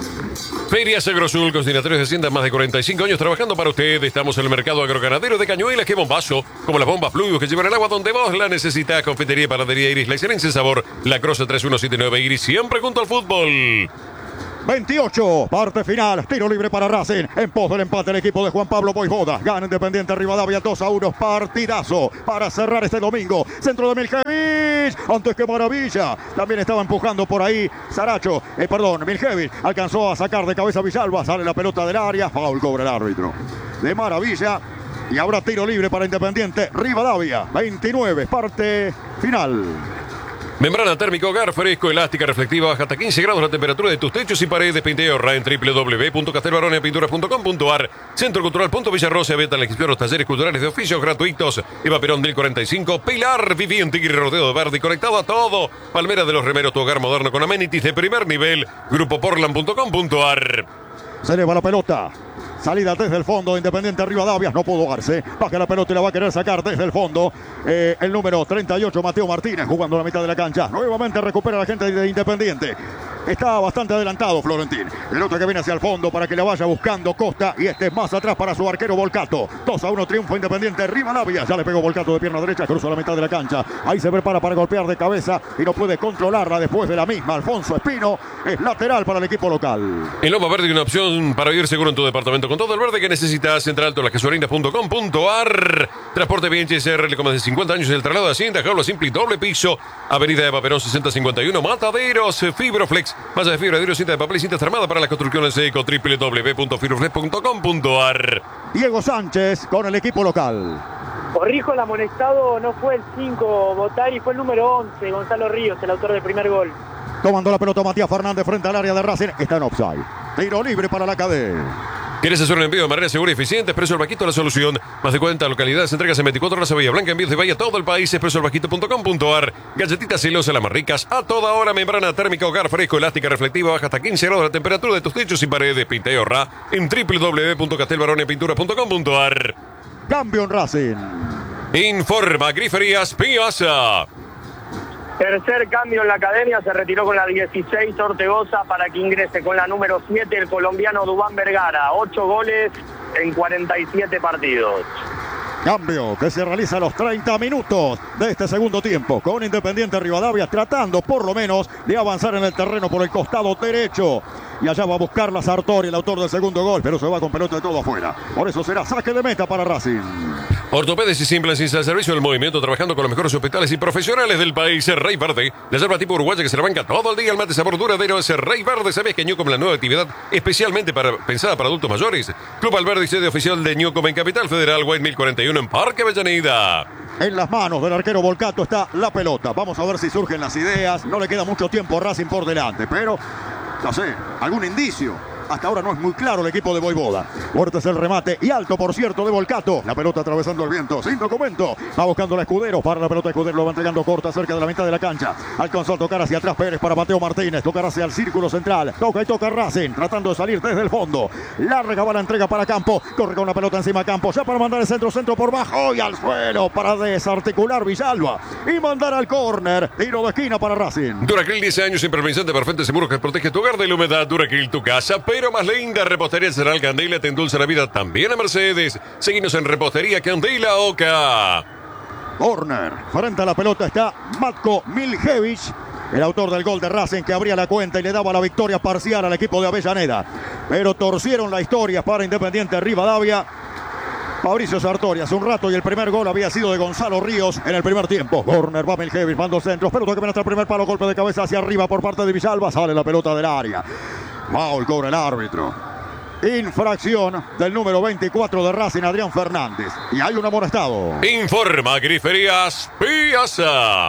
S3: Ferias Agrosul, consignatarios de Hacienda, más de cuarenta y cinco años trabajando para usted. Estamos en el mercado agroganadero de Cañuelas. ¡Qué bombazo! Como las bombas Fluvius que llevan el agua donde vos la necesitas. Confitería y panadería Iris, la excelencia en sabor. La Croce tres uno siete nueve Iris, siempre junto al fútbol.
S1: veintiocho, parte final, tiro libre para Racing. En pos del empate el equipo de Juan Pablo Boivoda. Gana Independiente Rivadavia dos a uno. Partidazo para cerrar este domingo. Centro de Miljevic. Antes que Maravilla. También estaba empujando por ahí Saracho. Eh, perdón, Miljevic. Alcanzó a sacar de cabeza a Villalba. Sale la pelota del área. Foul cobra el árbitro. De Maravilla. Y habrá tiro libre para Independiente Rivadavia. veintinueve, parte final.
S3: Membrana térmica hogar fresco, elástica, reflectiva, baja hasta quince grados la temperatura de tus techos y paredes. Pinta y ahorra en doble u doble u doble u punto castelbarones pinturas punto com punto a r. Centro Cultural Punto Villarrosa, venta la inscripción a los talleres culturales de oficios gratuitos. Eva Perón mil cuarenta y cinco, Pilar, Viviente y Rodeo de Verde, conectado a todo. Palmera de los Remeros, tu hogar moderno con amenities de primer nivel. Grupo Portland punto com punto a r.
S1: Se eleva la pelota. Salida desde el fondo, Independiente Rivadavia, no pudo darse. Baja la pelota y la va a querer sacar desde el fondo. Eh, el número treinta y ocho, Mateo Martínez, jugando a la mitad de la cancha. Nuevamente recupera la gente de Independiente. Está bastante adelantado Florentín. Pelota que viene hacia el fondo para que la vaya buscando Costa. Y este más atrás para su arquero Volcato. dos a uno triunfo Independiente Rivadavia. Ya le pegó Volcato de pierna derecha, cruza la mitad de la cancha. Ahí se prepara para golpear de cabeza y no puede controlarla después de la misma. Alfonso Espino es lateral para el equipo local.
S3: En Loma Verde hay una opción para vivir seguro en tu departamento con todo el verde que necesitas. Central Alto, las gasolinas punto com punto a r. Transporte B H S R con más de cincuenta años en el traslado de Hacienda. Jaula simple y doble piso. Avenida Eva Perón sesenta cincuenta y uno. Mataderos. Fibroflex. Malla de fibra, de cinta de papel y cinta armada para las construcciones eco. doble u doble u doble u punto fibroflex punto com punto a r.
S1: Diego Sánchez con el equipo local.
S6: Corrijo, el amonestado no fue el cinco, Botari, fue el número once, Gonzalo Ríos, el autor del primer gol.
S1: Tomando la pelota Matías Fernández frente al área de Racing. Está en offside. Tiro libre para la cadena.
S3: ¿Quieres hacer un envío de manera segura y eficiente? Expreso El Vaquito, la solución. Más de cuarenta localidades, entregas en veinticuatro horas a Bahía Blanca, envíos de Bahía a todo el país. expreso el vaquito punto com punto a r. Galletitas celosas, las más ricas. A toda hora, membrana térmica, hogar fresco, elástica, reflectiva, baja hasta quince grados la temperatura de tus techos y paredes. Pinta y ahorra en doble u doble u doble u punto castelbarones pinturas punto com punto a r.
S1: Cambio en Racing.
S3: Informa Griferías Piazza.
S4: Tercer cambio en la academia, se retiró con la dieciséis Ortegoza para que ingrese con la número siete el colombiano Dubán Vergara. ocho goles en cuarenta y siete partidos.
S1: Cambio que se realiza a los treinta minutos de este segundo tiempo con Independiente Rivadavia tratando por lo menos de avanzar en el terreno por el costado derecho. Y allá va a buscar la Sartori, el autor del segundo gol, pero se va con pelota de todo afuera. Por eso será saque de meta para Racing.
S3: Ortopedes y Simples al servicio del movimiento, trabajando con los mejores hospitales y profesionales del país. Rey Verde, la yerba tipo uruguaya que se la banca todo el día. El mate sabor duradero es Rey Verde. ¿Sabías que Newcom, la nueva actividad especialmente para, pensada para adultos mayores? Club Alberdi, sede oficial de Newcom en Capital Federal, White mil cuarenta y uno en Parque Avellaneda.
S1: En las manos del arquero Volcato está la pelota. Vamos a ver si surgen las ideas. No le queda mucho tiempo a Racing por delante, pero no sé, algún indicio. Hasta ahora no es muy claro el equipo de Boivoda. Fuerte es el remate y alto, por cierto, de Volcato. La pelota atravesando el viento, sin documento. Va buscando la Escudero. Para la pelota Escudero, lo va entregando corta cerca de la mitad de la cancha. Alcanzó a tocar hacia atrás Pérez para Mateo Martínez. Tocar hacia el círculo central. Toca y toca Racing, tratando de salir desde el fondo. Larga va la entrega para Campo. Corre con la pelota encima Campo. Ya para mandar el centro, centro por bajo y al suelo para desarticular Villalba. Y mandar al córner. Tiro de esquina para Racing.
S3: Duracril, diez años, impermeabilizante, perfecto, seguro que protege tu hogar de la humedad. Duracril, tu casa, pero más linda. Repostería General Candela te endulza la vida también a Mercedes. Seguimos en Repostería Candela Oca.
S1: Corner. Frente a la pelota está Matko Miljevic, el autor del gol de Racing, que abría la cuenta y le daba la victoria parcial al equipo de Avellaneda. Pero torcieron la historia para Independiente Rivadavia. Mauricio Sartori hace un rato y el primer gol había sido de Gonzalo Ríos en el primer tiempo. Corner, va Miljevic, manda centros, pelota que viene hasta el primer palo, golpe de cabeza hacia arriba por parte de Villalba. Sale la pelota del área. Foul cobra el árbitro. Infracción del número veinticuatro de Racing, Adrián Fernández. Y hay un amonestado.
S3: Informa Griferías Piazza.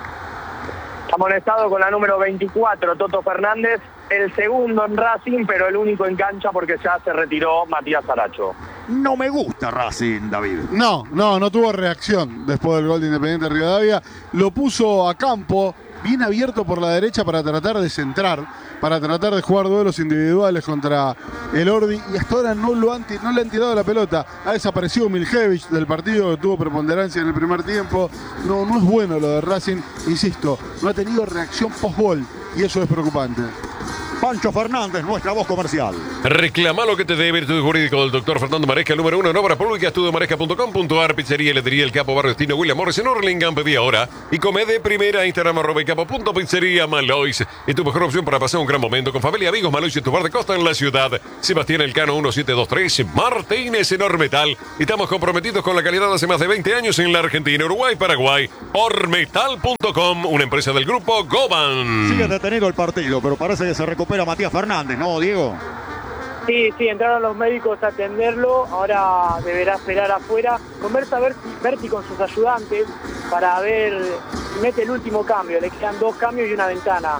S4: Amonestado con la número veinticuatro, Toto Fernández. El segundo en Racing, pero el único en cancha porque ya se retiró Matías Saracho.
S1: No me gusta Racing, David.
S2: No, no, no tuvo reacción después del gol de Independiente Rivadavia. Lo puso a Campo. bien abierto por la derecha para tratar de centrar, para tratar de jugar duelos individuales contra el Ordi, y hasta ahora no, lo han, no le han tirado la pelota. Ha desaparecido Miljevic del partido, que tuvo preponderancia en el primer tiempo. No, no es bueno lo de Racing, insisto, no ha tenido reacción post-gol y eso es preocupante.
S1: Pancho Fernández, nuestra voz comercial.
S3: Reclama lo que te debe Estudio Jurídico del doctor Fernando Maresca, el número uno en obras públicas, estudio maresca punto com punto ar, pizzería y heladería El Capo, Barrio Destino, William Morris en Orlingham, pedí ahora. Y come de primera, Instagram, arroba el capo punto pizzería, Malois. Es tu mejor opción para pasar un gran momento con familia, amigos. Malois es tu bar de costa en la ciudad. Sebastián Elcano, uno siete dos tres, Martínez en Ormetal. Estamos comprometidos con la calidad hace más de veinte años en la Argentina, Uruguay, Paraguay. Ormetal punto com, una empresa del grupo Goban.
S1: Sigue detenido el partido, pero parece que se recupera Matías Fernández, ¿no, Diego?
S6: Sí, sí, entraron los médicos a atenderlo, ahora deberá esperar afuera. Conversa Berti con sus ayudantes para ver si mete el último cambio. Le quedan dos cambios y una ventana.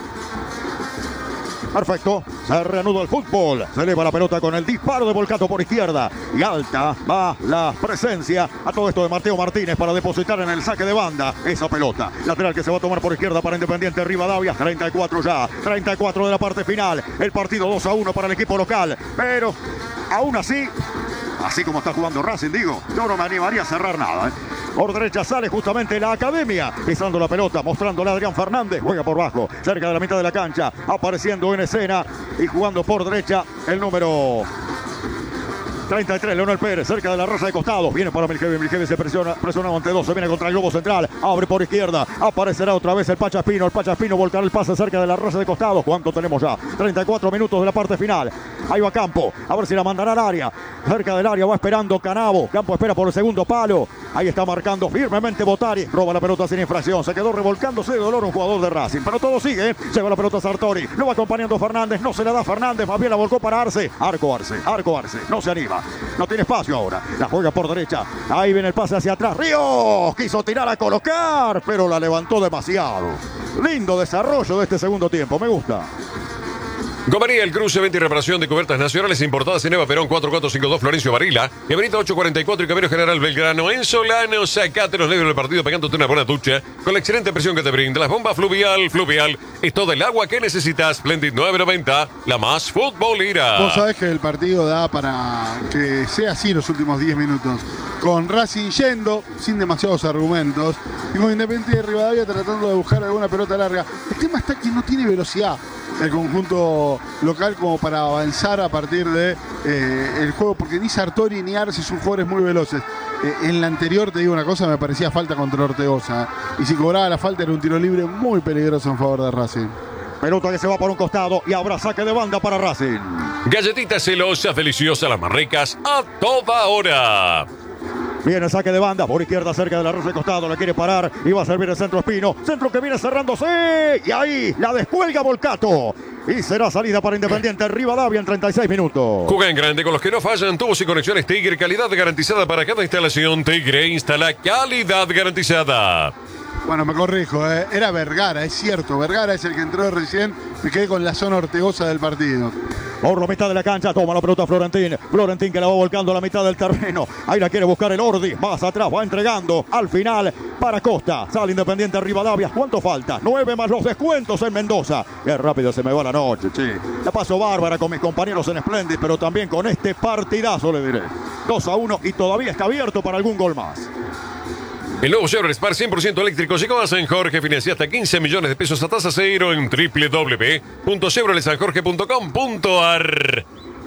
S1: Perfecto, se reanuda el fútbol, se eleva la pelota con el disparo de Volcato por izquierda y alta va la presencia a todo esto de Mateo Martínez para depositar en el saque de banda esa pelota. Lateral que se va a tomar por izquierda para Independiente Rivadavia, treinta y cuatro ya, treinta y cuatro de la parte final, el partido dos a uno para el equipo local, pero aún así, así como está jugando Racing, digo, yo no me animaría a cerrar nada, ¿eh? Por derecha sale justamente la academia, pisando la pelota, mostrándole a Adrián Fernández, juega por bajo, cerca de la mitad de la cancha, apareciendo en escena y jugando por derecha el número treinta y tres, Leonel Pérez, cerca de la raza de costados, viene para Miljevic, Miljevic se presiona, presiona ante dos, se viene contra el globo central, abre por izquierda, aparecerá otra vez el Pacha Espino, el Pacha Espino volcará el pase cerca de la raza de costados. ¿Cuánto tenemos ya? treinta y cuatro minutos de la parte final, ahí va Campo, a ver si la mandará al área, cerca del área va esperando Canavo, Campo espera por el segundo palo, ahí está marcando firmemente Botari, roba la pelota sin infracción, se quedó revolcándose de dolor un jugador de Racing, pero todo sigue, ¿eh? Lleva la pelota Sartori, lo va acompañando Fernández, no se la da Fernández, más bien la volcó para Arce, Arco Arce, Arco Arce, no se anima. No tiene espacio ahora. La juega por derecha. Ahí viene el pase hacia atrás. Ríos quiso tirar a colocar, pero la levantó demasiado. Lindo desarrollo de este segundo tiempo. Me gusta.
S3: Gomería, el cruce, venta y reparación de cubiertas nacionales importadas en Eva Perón cuatro cuatro cinco dos Florencio Varila. Y Avenida ocho cuarenta y cuatro y Camino General Belgrano. En Solano, sacate los negros del partido pegándote una buena ducha con la excelente presión que te brinda. Las bombas Fluvial, Fluvial. Es todo el agua que necesitas. Splendid nueve noventa, la más futbolera.
S2: Vos sabés que el partido da para que sea así los últimos diez minutos. Con Racing yendo, sin demasiados argumentos. Y con Independiente de Rivadavia tratando de buscar alguna pelota larga. El tema está que no tiene velocidad el conjunto local como para avanzar a partir de eh, el juego, porque ni Sartori ni Arce son jugadores muy veloces. Eh, en la anterior, te digo una cosa, me parecía falta contra Ortegoza, ¿eh? Y si cobraba la falta era un tiro libre muy peligroso en favor de Racing.
S1: Pelota que se va por un costado y habrá saque de banda para Racing.
S3: Galletitas celosas, deliciosas, las más ricas a toda hora.
S1: Viene saque de banda por izquierda cerca de la raza de costado, la quiere parar y va a servir el centro Espino, centro que viene cerrándose y ahí la descuelga Volcato y será salida para Independiente Rivadavia en treinta y seis minutos.
S3: Juega en grande con los que no fallan, tubos y conexiones Tigre, calidad garantizada para cada instalación. Tigre instala calidad garantizada.
S2: Bueno, me corrijo, ¿eh? Era Vergara, es cierto, Vergara es el que entró recién, me quedé con la zona ortegosa del partido.
S1: Por la mitad de la cancha, toma la pelota Florentín. Florentín que la va volcando a la mitad del terreno. Ahí la quiere buscar el Ordi. Más atrás, va entregando al final para Costa. Sale Independiente Rivadavia. ¿Cuánto falta? Nueve más los descuentos en Mendoza. Qué rápido se me va la noche, che. La paso bárbara con mis compañeros en Splendid, pero también con este partidazo, le diré. dos a uno y todavía está abierto para algún gol más.
S3: El nuevo Chevrolet Spark cien por ciento eléctrico llegó a San Jorge. Financia hasta quince millones de pesos a tasa cero en doble u doble u doble u punto chevrolet san jorge punto com punto ar.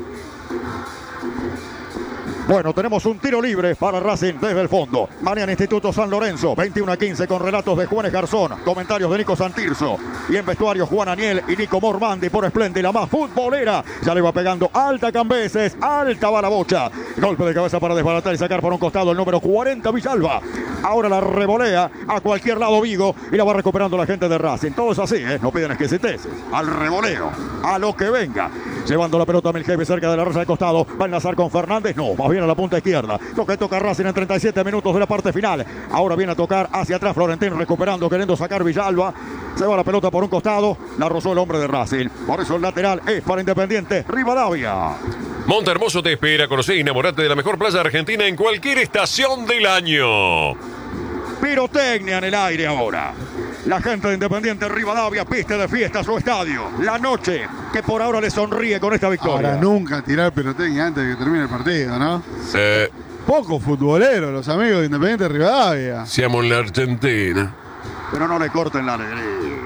S1: Bueno, tenemos un tiro libre para Racing desde el fondo. Mañana Instituto San Lorenzo, veintiuno a quince con relatos de Juanes Garzón, comentarios de Nico Santirso y en vestuario Juan Aniel y Nico Mormandi por Splendid, la más futbolera. Ya le va pegando alta Cambeses, alta va la bocha. Golpe de cabeza para desbaratar y sacar por un costado el número cuarenta Villalba. Ahora la revolea a cualquier lado Vigo y la va recuperando la gente de Racing. Todo es así, ¿eh? No piden exquisiteces. Al revoleo, a lo que venga. Llevando la pelota a Miljevic cerca de la raza de costado. Va a enlazar con Fernández, no, más bien a la punta izquierda. Lo que toca Racing en treinta y siete minutos de la parte final. Ahora viene a tocar hacia atrás Florentín recuperando, queriendo sacar Villalba. Se va la pelota por un costado. La rozó el hombre de Racing. Por eso el lateral es para Independiente Rivadavia.
S3: Monte Hermoso te espera. Conocer y enamorarte de la mejor playa argentina en cualquier estación del año.
S1: Pirotecnia en el aire ahora. La gente de Independiente Rivadavia viste de fiesta su estadio. La noche que por ahora le sonríe con esta victoria.
S2: Ahora nunca tirar peloteña antes de que termine el partido, ¿no?
S3: Sí.
S2: Poco futbolero los amigos de Independiente Rivadavia.
S3: Siamo en la Argentina.
S1: Pero no le corten la alegría.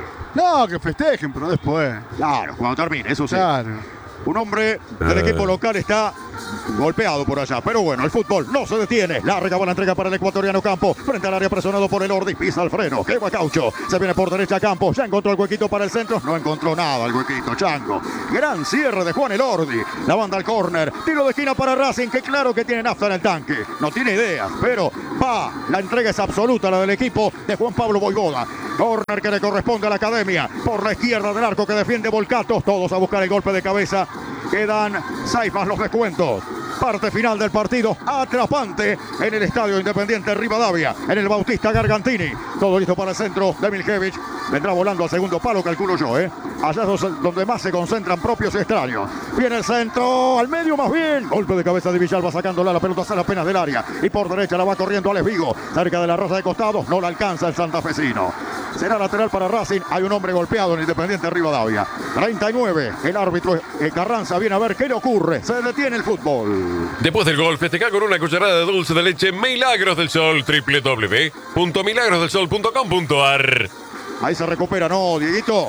S2: No, que festejen, pero después.
S1: Claro, cuando termine, eso sí.
S2: Claro.
S1: Un hombre del equipo local está golpeado por allá. Pero bueno, el fútbol no se detiene. Larga buena entrega para el ecuatoriano Campo. Frente al área presionado por el Ordi. Pisa el freno. Quema Caucho. Se viene por derecha Campo. Ya encontró el huequito para el centro. No encontró nada el huequito. Chango. Gran cierre de Juan Elordi. La banda al córner. Tiro de esquina para Racing. Que claro que tiene nafta en el tanque. No tiene ideas. Pero va. La entrega es absoluta. La del equipo de Juan Pablo Boivoda. Córner que le corresponde a la academia. Por la izquierda del arco que defiende Volcato. Todos a buscar el golpe de cabeza. Quedan seis más los descuentos. Parte final del partido, atrapante en el Estadio Independiente Rivadavia, en el Bautista Gargantini. Todo listo para el centro de Miljevich. Vendrá volando al segundo palo, calculo yo, ¿eh? Allá es donde más se concentran propios y extraños. Viene el centro, al medio más bien. Golpe de cabeza de Villalba sacándola, la pelota sale apenas del área. Y por derecha la va corriendo Alex Vigo. Cerca de la raza de costado, no la alcanza el santafesino. Será lateral para Racing. Hay un hombre golpeado en Independiente Rivadavia. treinta y nueve. El árbitro eh, Carranza viene a ver qué le ocurre. Se detiene el fútbol.
S3: Después del gol, festeja con una cucharada de dulce de leche Milagros del Sol. doble u doble u doble u punto milagros del sol punto com punto a r.
S1: Ahí se recupera, ¿no, Dieguito?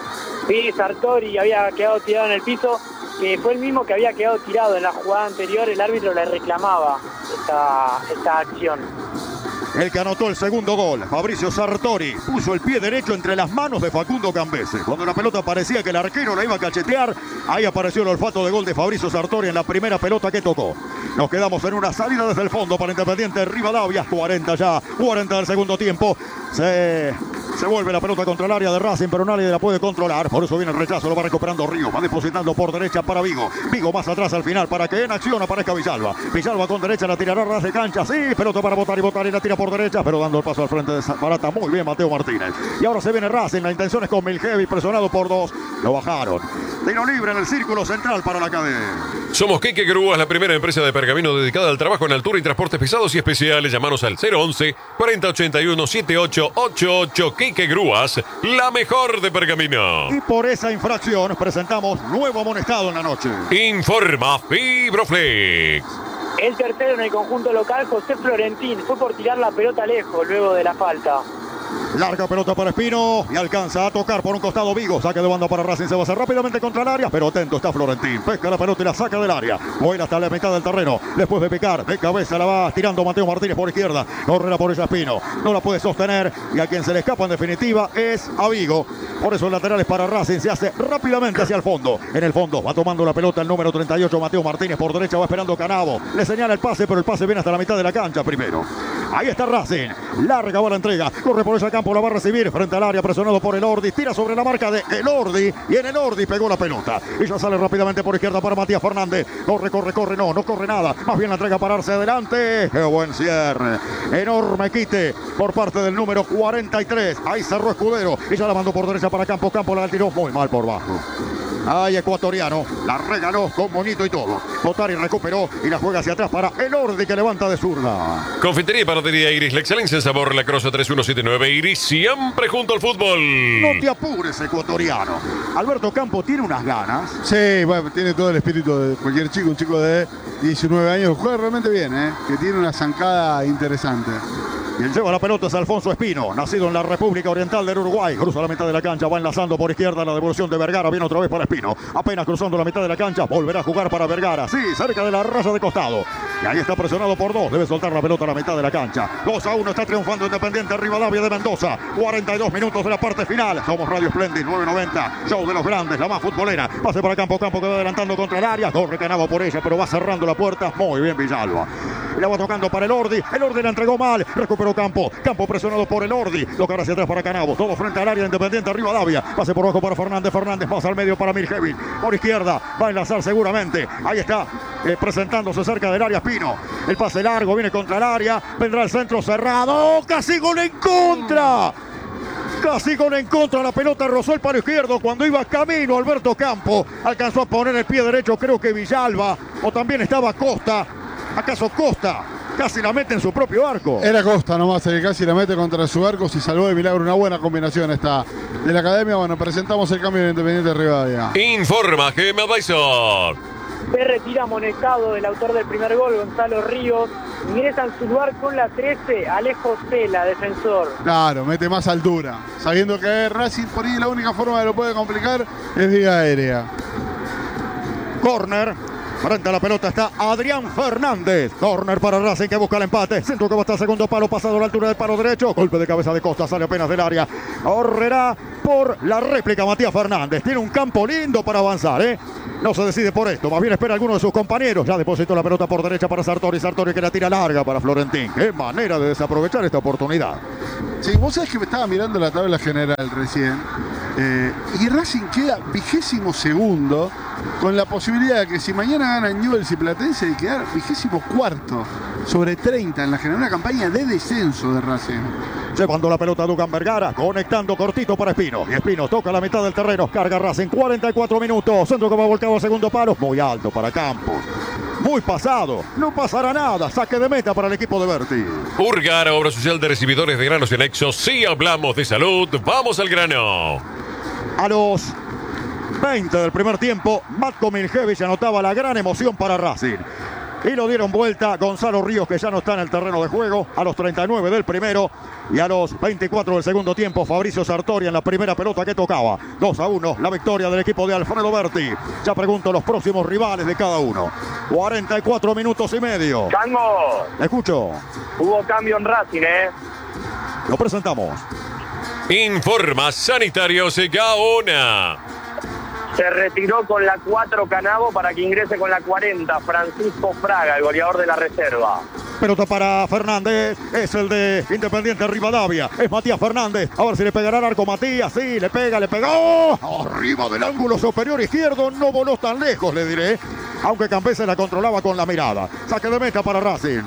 S6: Sí, Sartori había quedado tirado en el piso, que fue el mismo que había quedado tirado en la jugada anterior. El árbitro le reclamaba esta, esta acción.
S1: El que anotó el segundo gol, Fabricio Sartori, puso el pie derecho entre las manos de Facundo Cambese. Cuando la pelota parecía que el arquero la iba a cachetear, ahí apareció el olfato de gol de Fabricio Sartori en la primera pelota que tocó. Nos quedamos en una salida desde el fondo para Independiente Rivadavia. cuarenta ya, cuarenta del segundo tiempo. Se, se vuelve la pelota contra el área de Racing, pero nadie la puede controlar. Por eso viene el rechazo, lo va recuperando Río. Va depositando por derecha para Vigo. Vigo más atrás al final para que en acción aparezca Villalba. Villalba con derecha, la tirará ras de cancha. Sí, pelota para botar y botar y la tira por derecha, pero dando el paso al frente de Zapata. Muy bien Mateo Martínez. Y ahora se viene Racing. La intención es con Miljevi, presionado por dos. Lo bajaron. Tiro libre en el círculo central para la cadena.
S3: Somos Quique Grúas, la primera empresa de pergamino dedicada al trabajo en altura y transportes pesados y especiales. Llámanos al cero once, cuarenta ochenta y uno, setenta y ocho ochenta y ocho. Quique Grúas, la mejor de pergamino.
S1: Y por esa infracción presentamos nuevo amonestado en la noche.
S3: Informa Fibroflex.
S6: El tercero en el conjunto local, José Florentín, fue por tirar la pelota lejos luego de la falta.
S1: Larga pelota para Espino y alcanza a tocar por un costado Vigo. Saque de banda para Racing, se va a hacer rápidamente contra el área, pero atento está Florentín. Pesca la pelota y la saca del área. Vuela hasta la mitad del terreno. Después de picar, de cabeza la va tirando Mateo Martínez por izquierda. Correrá por ella Espino. No la puede sostener y a quien se le escapa en definitiva es a Vigo. Por eso el lateral es para Racing. Se hace rápidamente hacia el fondo. En el fondo va tomando la pelota el número treinta y ocho, Mateo Martínez. Por derecha va esperando Canavo. Le señala el pase, pero el pase viene hasta la mitad de la cancha primero. Ahí está Racing. Larga va la entrega. Corre por ella Campo, la va a recibir frente al área, presionado por el Ordi. Tira sobre la marca de el Ordi y en el Ordi pegó la pelota. Y ya sale rápidamente por izquierda para Matías Fernández. Corre, corre, corre. No, no corre nada. Más bien la entrega para pararse adelante. Qué buen cierre. Enorme quite por parte del número cuarenta y tres. Ahí cerró Escudero. Y ya la mandó por derecha para Campo. Campo la tiró muy mal por bajo. Ay, ecuatoriano, la regaló con bonito y todo. Botari recuperó y la juega hacia atrás para el Ordi que levanta de zurda.
S3: Confitería y panadería Iris, la excelencia en sabor, la Crosa tres uno siete nueve. Iris, siempre junto al fútbol.
S1: No te apures, ecuatoriano. Alberto Campo tiene unas ganas.
S2: Sí, bueno, tiene todo el espíritu de cualquier chico, un chico de diecinueve años. Juega realmente bien, ¿eh? Que tiene una zancada interesante.
S1: Y el lleva la pelota es Alfonso Espino, nacido en la República Oriental del Uruguay. Cruza la mitad de la cancha, va enlazando por izquierda la devolución de Vergara. Viene otra vez para Espino. Apenas cruzando la mitad de la cancha, volverá a jugar para Vergara. Sí, cerca de la raya de costado. Y ahí está presionado por dos. Debe soltar la pelota a la mitad de la cancha. dos a uno está triunfando Independiente Rivadavia de Mendoza. cuarenta y dos minutos de la parte final. Somos Radio Splendid nueve noventa. Show de los grandes, la más futbolera. Pase para Campo, Campo que va adelantando contra el área. Corre Canavo por ella, pero va cerrando la puerta. Muy bien Villalba. Y la va tocando para el Ordi. El Ordi la entregó mal. Recuperó Campo. Campo presionado por el Ordi. Lo carga hacia atrás para Canavo. Todo frente al área de Independiente Rivadavia. Pase por abajo para Fernández. Fernández pasa al medio para Mirjevich. Por izquierda. Va a enlazar seguramente. Ahí está. Eh, presentándose cerca del área Espino. El pase largo. Viene contra el área. Vendrá el centro cerrado. Casi gol en contra. Casi gol en contra, la pelota rozó el palo izquierdo cuando iba camino Alberto Campo. Alcanzó a poner el pie derecho, creo que Villalba, o también estaba Costa. ¿Acaso Costa? casi la mete en su propio arco.
S2: Era Costa nomás el que casi la mete contra su arco, se salvó de milagro. Una buena combinación esta de la academia. Bueno, presentamos el cambio de Independiente Rivadavia.
S3: Informa Gema Advisor.
S6: Se retira amonestado el autor del primer gol, Gonzalo Ríos. Ingresa en su lugar con la trece, Alejo Cela, defensor.
S2: Claro, mete más altura. Sabiendo que Racing por ahí la única forma que lo puede complicar es vía aérea.
S1: Corner. Frente a la pelota está Adrián Fernández. Corner para Racing que busca el empate. Centro que va hasta el segundo palo, pasado a la altura del palo derecho. Golpe de cabeza de Costa, sale apenas del área. Correrá por la réplica Matías Fernández. Tiene un campo lindo para avanzar, ¿eh? No se decide por esto, más bien espera a alguno de sus compañeros. Ya depositó la pelota por derecha para Sartori. Sartori que la tira larga para Florentín. Qué manera de desaprovechar esta oportunidad.
S2: Sí, vos sabés que me estaba mirando la tabla general recién. Eh, y Racing queda vigésimo segundo, con la posibilidad de que si mañana gana Newell's y Platense, de quedar vigésimo cuarto sobre treinta en la general. Una campaña de descenso de Racing.
S1: Llevando la pelota a Dugan Vergara, conectando cortito para Espino. Y Espino toca la mitad del terreno, carga Racing, cuarenta y cuatro minutos. Centro que va volcado al segundo palo, muy alto para Campos. Muy pasado, no pasará nada. Saque de meta para el equipo de Berti.
S3: Urgar, obra social de recibidores de granos y anexos. Si hablamos de salud, vamos al grano.
S1: A los veinte del primer tiempo, Matko Miljevic anotaba la gran emoción para Racing. Y lo dieron vuelta Gonzalo Ríos, que ya no está en el terreno de juego, a los treinta y nueve del primero. Y a los veinticuatro del segundo tiempo, Fabricio Sartori en la primera pelota que tocaba. dos a uno, la victoria del equipo de Alfredo Berti. Ya pregunto los próximos rivales de cada uno. cuarenta y cuatro minutos y medio.
S4: Chango,
S1: Escucho,
S4: hubo cambio en Racing, ¿eh?
S1: lo presentamos.
S3: Informa Sanitarios Gaona.
S4: Se retiró con la cuatro Canavo para que ingrese con la cuarenta Francisco Fraga, el goleador de la reserva.
S1: Pelota para Fernández, es el de Independiente Rivadavia, es Matías Fernández, a ver si le pegará al arco Matías, sí, le pega, le pegó, arriba del ángulo superior izquierdo, no voló tan lejos, le diré, aunque Campese la controlaba con la mirada. Saque de meta para Racing.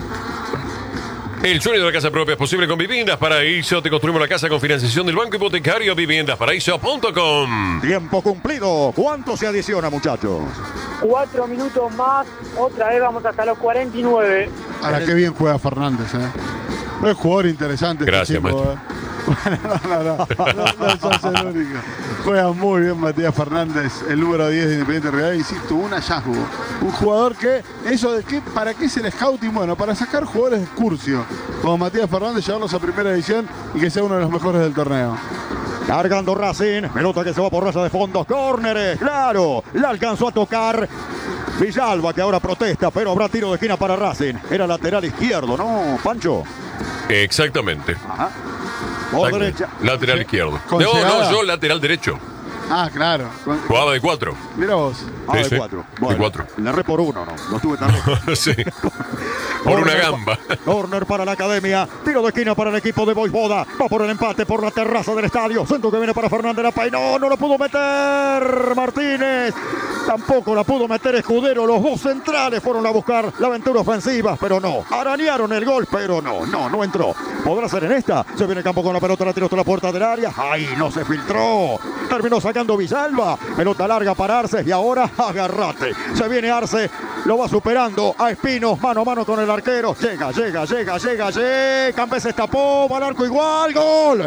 S3: El sueño de la casa propia es posible con Viviendas Paraíso. Te construimos la casa con financiación del Banco Hipotecario. viviendas paraíso punto com.
S1: Tiempo cumplido, ¿cuánto se adiciona, muchachos?
S6: Cuatro minutos más, otra vez vamos hasta los cuarenta y nueve.
S2: Ahora qué bien juega Fernández, ¿eh? Es un jugador interesante.
S3: Gracias,
S2: este chico,
S3: maestro.
S2: ¿eh? no, no, no, no, no sos el único. Juega muy bien Matías Fernández, el número diez de Independiente Rivadavia. Insisto, un hallazgo. Un jugador que, eso de que, ¿para qué es el scouting? Bueno, para sacar jugadores de excursio, como Matías Fernández, llevarlos a primera división y que sea uno de los mejores del torneo.
S1: Cargando Racing, pelota que se va por raya de fondo, córneres, claro, la alcanzó a tocar Villalba, que ahora protesta, pero habrá tiro de esquina para Racing. Era lateral izquierdo, ¿no, Pancho?
S3: Exactamente.
S1: Ajá. Por derecha.
S3: Lateral izquierdo.
S2: Con
S3: No,
S2: llegada.
S3: no, yo lateral derecho.
S2: Ah, claro. Con-
S3: Jugaba de cuatro.
S2: Mira vos.
S1: Ah,
S3: Sí,
S1: de
S3: sí,
S1: cuatro.
S3: de
S1: Bueno,
S3: cuatro.
S1: le erré por uno, no, no estuve tan lejos.
S3: Sí. Por una
S1: Corner
S3: gamba.
S1: pa- Corner para la academia. Tiro de esquina para el equipo de Voivoda. Va por el empate por la terraza del estadio. Centro que viene para Fernández La Pay. No, no lo pudo meter Martínez. Tampoco la pudo meter Escudero. Los dos centrales fueron a buscar la aventura ofensiva, pero no. Arañaron el gol, pero no, no, no entró. ¿Podrá ser en esta? Se viene el campo con la pelota, la tiró hasta la puerta del área. ¡Ay, no se filtró! Terminó sacando Villalba. Pelota larga para Arce y ahora agarrate. Se viene Arce, lo va superando a Espino, mano a mano con el arquero. Llega, llega, llega, llega, llega. Campes se tapó, va al arco igual. ¡Gol!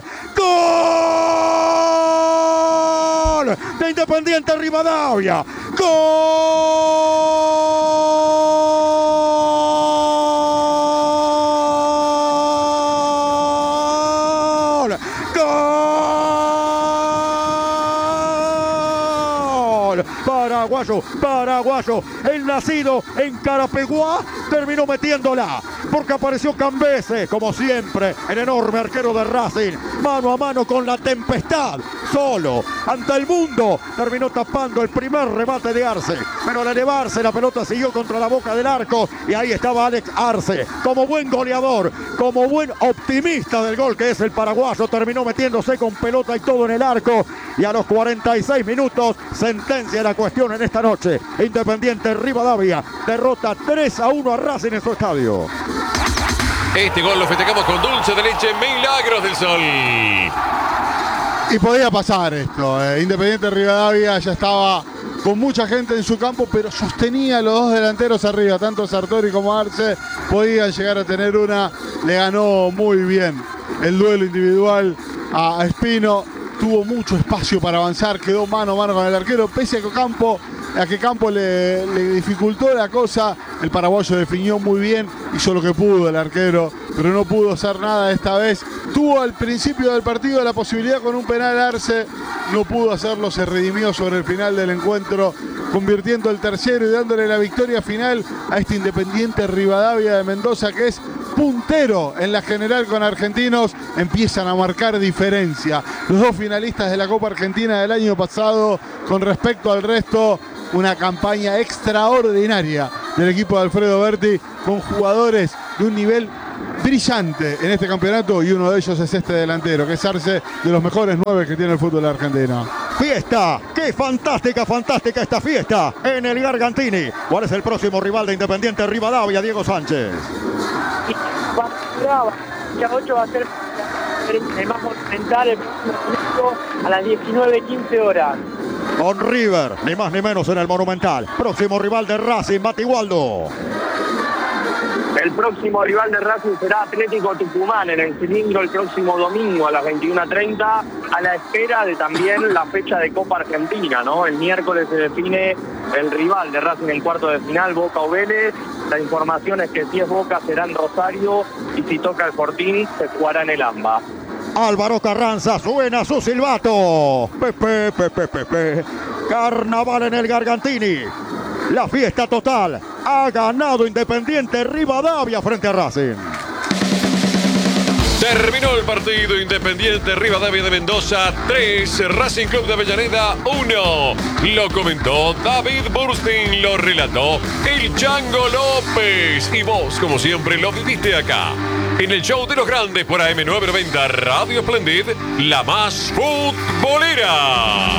S1: ¡Gol! De Independiente Rivadavia. ¡Gol! ¡Gol! Paraguayo, paraguayo, el nacido en Carapeguá terminó metiéndola, porque apareció Cambese, como siempre, el enorme arquero de Racing, mano a mano con la tempestad, solo, ante el mundo, terminó tapando el primer remate de Arce, pero al elevarse la pelota siguió contra la boca del arco, y ahí estaba Alex Arce, como buen goleador, como buen optimista del gol que es el paraguayo, terminó metiéndose con pelota y todo en el arco, y a los cuarenta y seis minutos, sentencia la cuestión en esta noche. Independiente Rivadavia derrota tres a uno a Racing en su estadio.
S3: Este gol lo festejamos con dulce de leche Milagros del Sol.
S2: Y podía pasar esto. eh. Independiente Rivadavia ya estaba con mucha gente en su campo, pero sostenía a los dos delanteros arriba, tanto Sartori como Arce podían llegar a tener una, le ganó muy bien el duelo individual a Espino, tuvo mucho espacio para avanzar, quedó mano a mano con el arquero, pese a que Campo, a que Campo le, le dificultó la cosa, el paraguayo definió muy bien, hizo lo que pudo el arquero, pero no pudo hacer nada esta vez. Tuvo al principio del partido la posibilidad con un penal Arce, no pudo hacerlo, se redimió sobre el final del encuentro, convirtiendo el tercero y dándole la victoria final a este Independiente Rivadavia de Mendoza, que es puntero en la general con Argentinos, empiezan a marcar diferencia. Los dos finalistas de la Copa Argentina del año pasado, con respecto al resto, una campaña extraordinaria del equipo de Alfredo Berti, con jugadores de un nivel brillante en este campeonato, y uno de ellos es este delantero, que es Arce, de los mejores nueve que tiene el fútbol argentino.
S1: Fiesta, qué fantástica, fantástica esta fiesta en el Gargantini. ¿Cuál es el próximo rival de Independiente Rivadavia? Diego Sánchez.
S6: Ya ocho va a ser el más monumental, el próximo a las diecinueve quince horas.
S1: Con River, ni más ni menos en el Monumental. Próximo rival de Racing, Matigualdo.
S4: El próximo rival de Racing será Atlético Tucumán en el Cilindro el próximo domingo a las veintiuna treinta, a la espera de también la fecha de Copa Argentina, ¿no? El miércoles se define el rival de Racing en cuarto de final, Boca o Vélez. La información es que si es Boca será en Rosario y si toca el Fortín se jugará en el AMBA.
S1: Álvaro Carranza, suena su silbato. Pepe, pepe, pepe. Carnaval en el Gargantini. La fiesta total. Ha ganado Independiente Rivadavia frente a Racing.
S3: Terminó el partido. Independiente Rivadavia de Mendoza tres, Racing Club de Avellaneda uno. Lo comentó David Burstein, lo relató el Chango López. Y vos, como siempre, lo viviste acá, en el show de los grandes por A M novecientos noventa Radio Splendid, la más futbolera.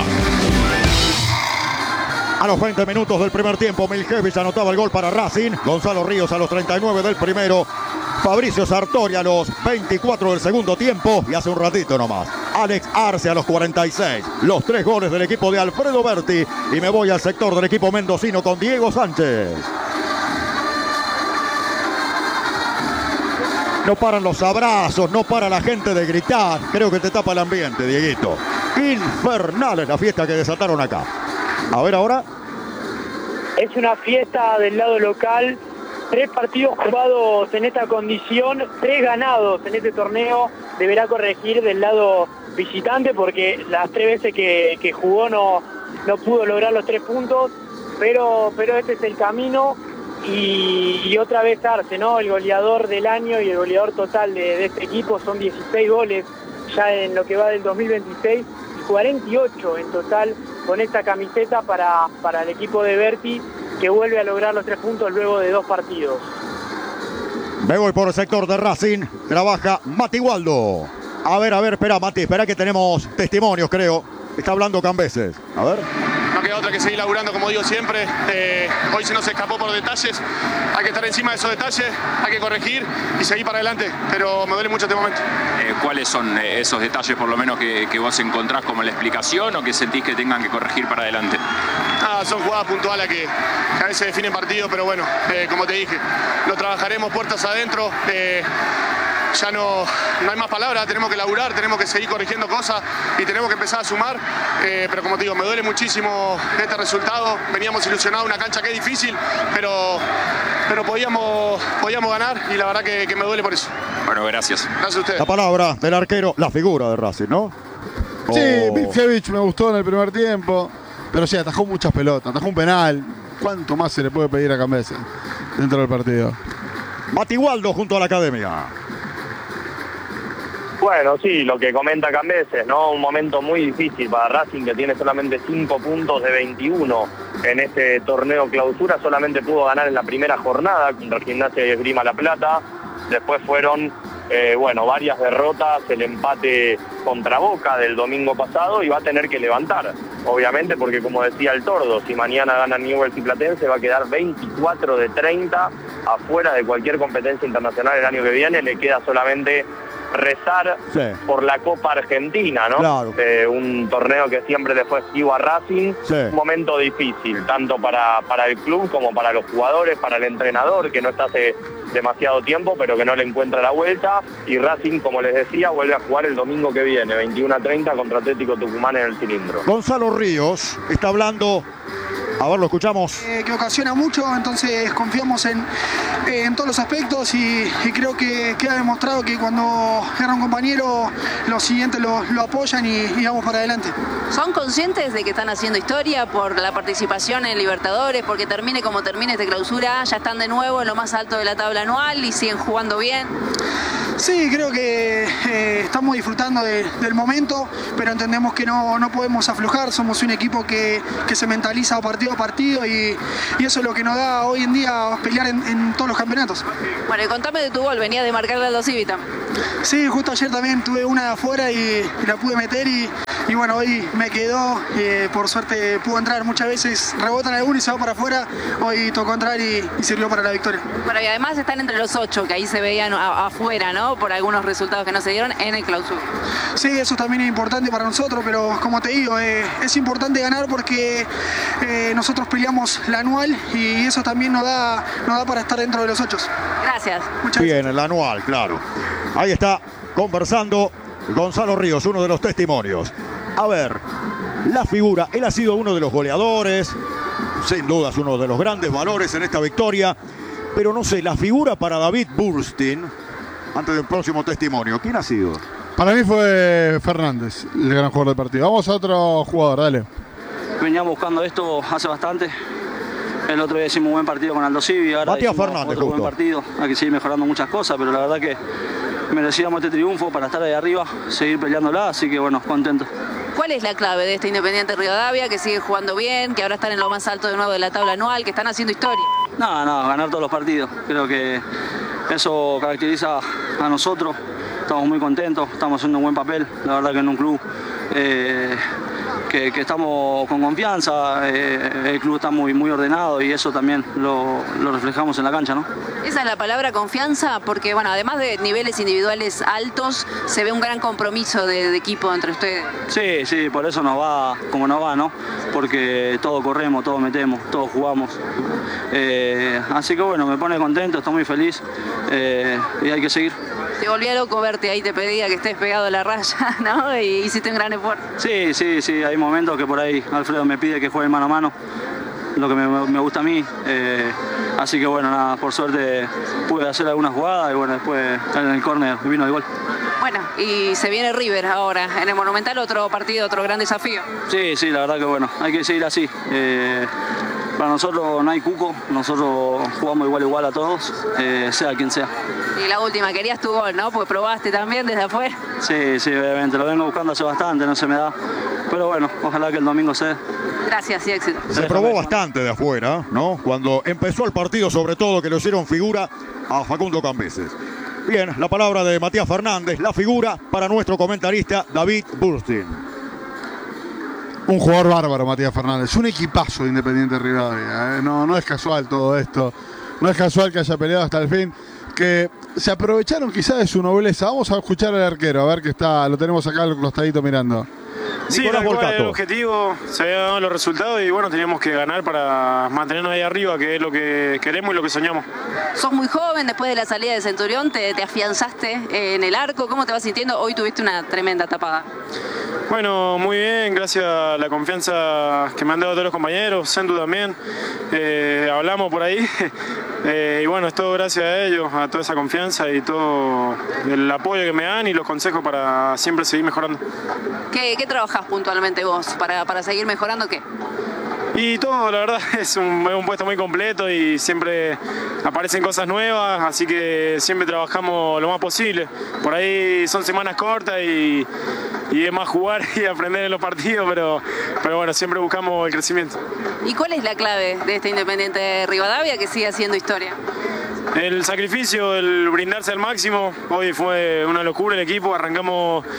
S1: A los veinte minutos del primer tiempo, Miljevich anotaba el gol para Racing. Gonzalo Ríos a los treinta y nueve del primero. Fabricio Sartori a los veinticuatro del segundo tiempo. Y hace un ratito nomás, Alex Arce a los cuarenta y seis. Los tres goles del equipo de Alfredo Berti. Y me voy al sector del equipo mendocino con Diego Sánchez. No paran los abrazos, no para la gente de gritar. Creo que te tapa el ambiente, Dieguito. Infernal es la fiesta que desataron acá. A ver ahora.
S6: Es una fiesta del lado local. Tres partidos jugados en esta condición, tres ganados en este torneo. Deberá corregir del lado visitante porque las tres veces que, que jugó no, no pudo lograr los tres puntos. Pero, pero este es el camino. Y, y otra vez Arce, ¿no? El goleador del año y el goleador total de, de este equipo. Son dieciséis goles ya en lo que va del dos mil veintiséis. cuarenta y ocho en total con esta camiseta para, para el equipo de Berti, que vuelve a lograr los tres puntos luego de dos partidos.
S1: Me voy por el sector de Racing. Trabaja Matigualdo. A ver, a ver, espera, Mati, espera que tenemos testimonios, creo. Está hablando Cambeses. A ver.
S7: No queda otra que seguir laburando, como digo siempre. Eh, hoy se nos escapó por detalles. Hay que estar encima de esos detalles, hay que corregir y seguir para adelante. Pero me duele mucho este momento.
S8: Eh, ¿Cuáles son esos detalles, por lo menos, que, que vos encontrás como la explicación o que sentís que tengan que corregir para adelante?
S7: Ah, son jugadas puntuales que, que a veces definen partidos, pero bueno, eh, como te dije, lo trabajaremos puertas adentro. Eh, Ya no, no hay más palabras, tenemos que laburar, tenemos que seguir corrigiendo cosas y tenemos que empezar a sumar. Eh, pero como te digo, me duele muchísimo este resultado. Veníamos ilusionados, una cancha que es difícil, pero, pero podíamos, podíamos ganar y la verdad que, que me duele por eso.
S8: Bueno, gracias.
S7: Gracias a ustedes.
S1: La palabra del arquero, la figura de Racing, ¿no?
S2: Sí,
S1: Oh.
S2: Miljevich me gustó en el primer tiempo, pero sí, atajó muchas pelotas, atajó un penal. ¿Cuánto más se le puede pedir a Cambeses dentro del partido?
S1: Matigualdo junto a la academia.
S4: Bueno, sí, lo que comenta Cambeses, ¿no? Un momento muy difícil para Racing, que tiene solamente cinco puntos de veintiuno en este torneo clausura. Solamente pudo ganar en la primera jornada contra el Gimnasia y Esgrima La Plata. Después fueron, eh, bueno, varias derrotas, el empate contra Boca del domingo pasado, y va a tener que levantar, obviamente, porque como decía el Tordo, si mañana gana Newell's y Platense va a quedar veinticuatro de treinta afuera de cualquier competencia internacional el año que viene. Le queda solamente rezar
S1: Sí.
S4: por la Copa Argentina, ¿no?
S1: Claro.
S4: Eh, un torneo que siempre le fue esquivo a Racing,
S1: Sí.
S4: un momento difícil, tanto para, para el club como para los jugadores, para el entrenador, que no está hace demasiado tiempo, pero que no le encuentra la vuelta, y Racing, como les decía, vuelve a jugar el domingo que viene, veintiuno a treinta, contra Atlético Tucumán en el Cilindro.
S1: Gonzalo Ríos está hablando. A ver, lo escuchamos.
S9: Eh, que ocasiona mucho, entonces confiamos en, eh, en todos los aspectos y, y creo que queda demostrado que cuando era un compañero, los siguientes lo, lo apoyan y, y vamos para adelante.
S10: ¿Son conscientes de que están haciendo historia por la participación en Libertadores, porque termine como termine esta clausura, ya están de nuevo en lo más alto de la tabla anual y siguen jugando bien?
S9: Sí, creo que eh, estamos disfrutando de, del momento, pero entendemos que no, no podemos aflojar, somos un equipo que, que se mentaliza partido a partido y, y eso es lo que nos da hoy en día pelear en, en todos los campeonatos.
S10: Bueno, y contame de tu gol, venía de marcarle a los Civi también.
S9: Sí, justo ayer también tuve una de afuera y, y la pude meter y, y bueno, hoy me quedó, eh, por suerte pudo entrar, muchas veces rebotan alguno y se va para afuera, hoy tocó entrar y, y sirvió para la victoria.
S10: Bueno, y además están entre los ocho, que ahí se veían a, afuera, ¿no? Por algunos resultados que no se dieron en el clausura.
S9: Sí, eso también es importante para nosotros, pero como te digo, eh, es importante ganar porque eh, nosotros peleamos la anual y eso también nos da, nos da para estar dentro de los ocho.
S10: Gracias.
S9: Muchas
S1: Bien,
S9: gracias.
S1: el anual, claro. Ahí está conversando Gonzalo Ríos, uno de los testimonios. A ver, la figura, él ha sido uno de los goleadores, sin dudas uno de los grandes valores en esta victoria, pero no sé, la figura para David Burstein, antes del próximo testimonio, ¿quién ha sido?
S2: Para mí fue Fernández, el gran jugador del partido. Vamos a otro jugador, dale.
S11: Veníamos buscando esto hace bastante. El otro día hicimos un buen partido con Aldo Civi, ahora
S1: Matías
S11: hicimos
S1: Fernández,
S11: otro
S1: justo.
S11: buen partido. Hay que seguir mejorando muchas cosas, pero la verdad que merecíamos este triunfo para estar ahí arriba, seguir peleándola, así que bueno, contento.
S10: ¿Cuál es la clave de este Independiente Rivadavia, que sigue jugando bien, que ahora están en lo más alto de nuevo de la tabla anual, que están haciendo historia?
S11: No, no, ganar todos los partidos. Creo que eso caracteriza a nosotros. Estamos muy contentos, estamos haciendo un buen papel. La verdad que en un club eh, que, que estamos con confianza, eh, el club está muy, muy ordenado y eso también lo, lo reflejamos en la cancha, ¿no?
S10: Esa es la palabra confianza, porque bueno, además de niveles individuales altos, se ve un gran compromiso de, de equipo entre ustedes.
S11: Sí, sí, por eso nos va como nos va, ¿no? Porque todo corremos, todo metemos, todos jugamos. Eh, así que bueno, me pone contento, estoy muy feliz eh, y hay que seguir.
S10: Te volvía loco verte ahí, te pedía que estés pegado a la raya, ¿no? Y hiciste un gran esfuerzo.
S11: Sí, sí, sí, hay momentos que por ahí Alfredo me pide que juegue mano a mano, lo que me, me gusta a mí. Eh, así que bueno, nada, por suerte pude hacer algunas jugadas y bueno, después en el córner vino el gol.
S10: Bueno, y se viene River ahora, en el Monumental, otro partido, otro gran desafío.
S11: Sí, sí, la verdad que bueno, hay que seguir así. Eh, para nosotros no hay cuco, nosotros jugamos igual igual a todos, eh, sea quien sea.
S10: Y la última, querías tu gol, ¿no? Porque probaste también desde afuera.
S11: Sí, sí, obviamente, lo vengo buscando hace bastante, no se me da. Pero bueno, ojalá que el domingo se dé.
S10: Gracias y éxito.
S1: Se probó bastante de afuera, ¿no? Cuando empezó el partido, sobre todo, que le hicieron figura a Facundo Cambeses. Bien, la palabra de Matías Fernández, la figura para nuestro comentarista David Burstein.
S2: Un jugador bárbaro, Matías Fernández. Un equipazo de Independiente Rivadavia. ¿eh? No, no es casual todo esto. No es casual que haya peleado hasta el fin. Que se aprovecharon quizás de su nobleza. Vamos a escuchar al arquero, a ver que está. Lo tenemos acá al costadito mirando.
S12: Sí,
S1: Nicolás
S12: tal cual,
S1: Volcato.
S12: el objetivo, se habían dado los resultados y bueno, teníamos que ganar para mantenernos ahí arriba, que es lo que queremos y lo que soñamos.
S10: Sos muy joven, después de la salida de Centurión, te, te afianzaste en el arco. ¿Cómo te vas sintiendo? Hoy tuviste una tremenda tapada.
S12: Bueno, muy bien, gracias a la confianza que me han dado todos los compañeros, Sendu también, eh, hablamos por ahí, eh, y bueno, es todo gracias a ellos, a toda esa confianza y todo el apoyo que me dan y los consejos para siempre seguir mejorando.
S10: ¿Qué, qué trabajás puntualmente vos para, para seguir mejorando? ¿Qué?
S12: Y todo, la verdad, es un, es un puesto muy completo y siempre aparecen cosas nuevas, así que siempre trabajamos lo más posible. Por ahí son semanas cortas y, y es más jugar y aprender en los partidos, pero, pero bueno, siempre buscamos el crecimiento.
S10: ¿Y cuál es la clave de este Independiente de Rivadavia que sigue haciendo historia?
S12: El sacrificio, el brindarse al máximo. Hoy fue una locura el equipo, arrancamos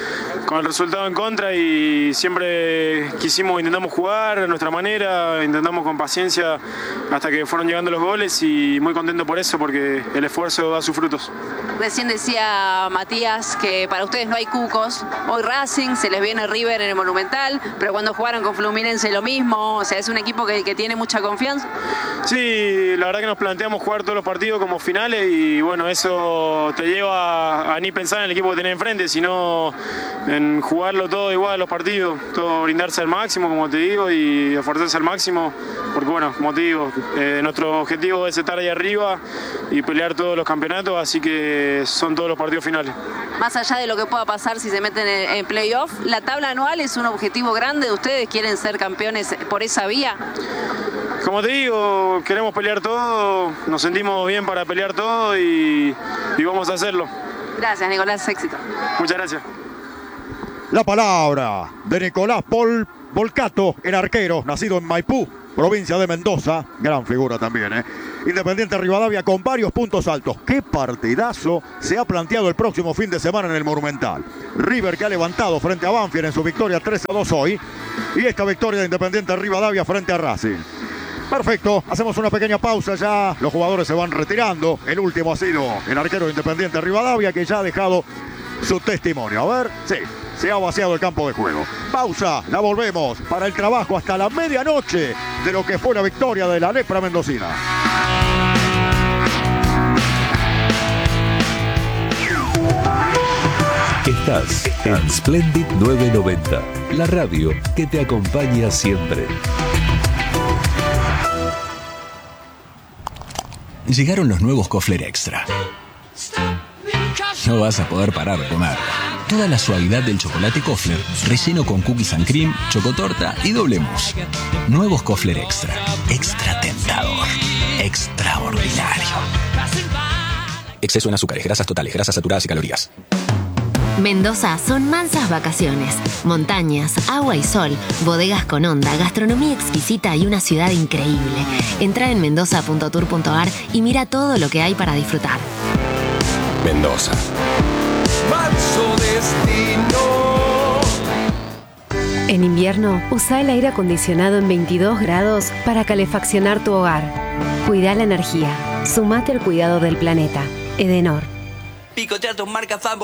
S12: con el resultado en contra y siempre quisimos, intentamos jugar a nuestra manera, intentamos con paciencia hasta que fueron llegando los goles y muy contento por eso porque el esfuerzo da sus frutos.
S10: Recién decía Matías que para ustedes no hay cucos. Hoy Racing, se les viene River en el Monumental, pero cuando jugaron con Fluminense lo mismo. O sea, es un equipo que, que tiene mucha confianza.
S12: Sí, la verdad que nos planteamos jugar todos los partidos como finales y bueno, eso te lleva a, a ni pensar en el equipo que tenés enfrente, sino en jugarlo todo igual los partidos, todo brindarse al máximo, como te digo, y esforzarse al máximo, porque bueno, como te digo, eh, nuestro objetivo es estar ahí arriba y pelear todos los campeonatos, así que son todos los partidos finales.
S10: Más allá de lo que pueda pasar si se meten en, en playoff, ¿la tabla anual es un objetivo grande de ustedes? ¿Quieren ser campeones por esa vía?
S12: Como te digo, queremos pelear todo, nos sentimos bien para pelear todo y, y vamos a hacerlo.
S10: Gracias, Nicolás, éxito.
S12: Muchas gracias.
S1: La palabra de Nicolás Pol Volcato, el arquero, nacido en Maipú, provincia de Mendoza, gran figura también, ¿eh? Independiente Rivadavia con varios puntos altos. Qué partidazo se ha planteado el próximo fin de semana en el Monumental. River que ha levantado frente a Banfield en su victoria tres a dos hoy. Y esta victoria de Independiente Rivadavia frente a Racing. Perfecto, hacemos una pequeña pausa ya. Los jugadores se van retirando. El último ha sido el arquero de Independiente Rivadavia que ya ha dejado su testimonio. A ver, sí. Se ha vaciado el campo de juego. Pausa, la volvemos para el trabajo hasta la medianoche de lo que fue la victoria de la Lepra Mendocina.
S13: Estás en Splendid novecientos noventa, la radio que te acompaña siempre.
S14: Llegaron los nuevos Kofler Extra. No vas a poder parar de comer. Toda la suavidad del chocolate Kofler, relleno con cookies and cream, chocotorta y doble mousse. Nuevos Kofler Extra. Extra tentador. Extraordinario. Exceso en azúcares, grasas totales, grasas saturadas y calorías.
S15: Mendoza son mansas vacaciones, montañas, agua y sol, bodegas con onda, gastronomía exquisita y una ciudad increíble. Entra en mendoza punto tour punto a r y mira todo lo que hay para disfrutar.
S13: Mendoza.
S16: Manso destino.
S17: En invierno, usa el aire acondicionado en veintidós grados para calefaccionar tu hogar. Cuida la energía. Sumate al cuidado del planeta. Edenor.
S16: Picotear tus marcas favoritas.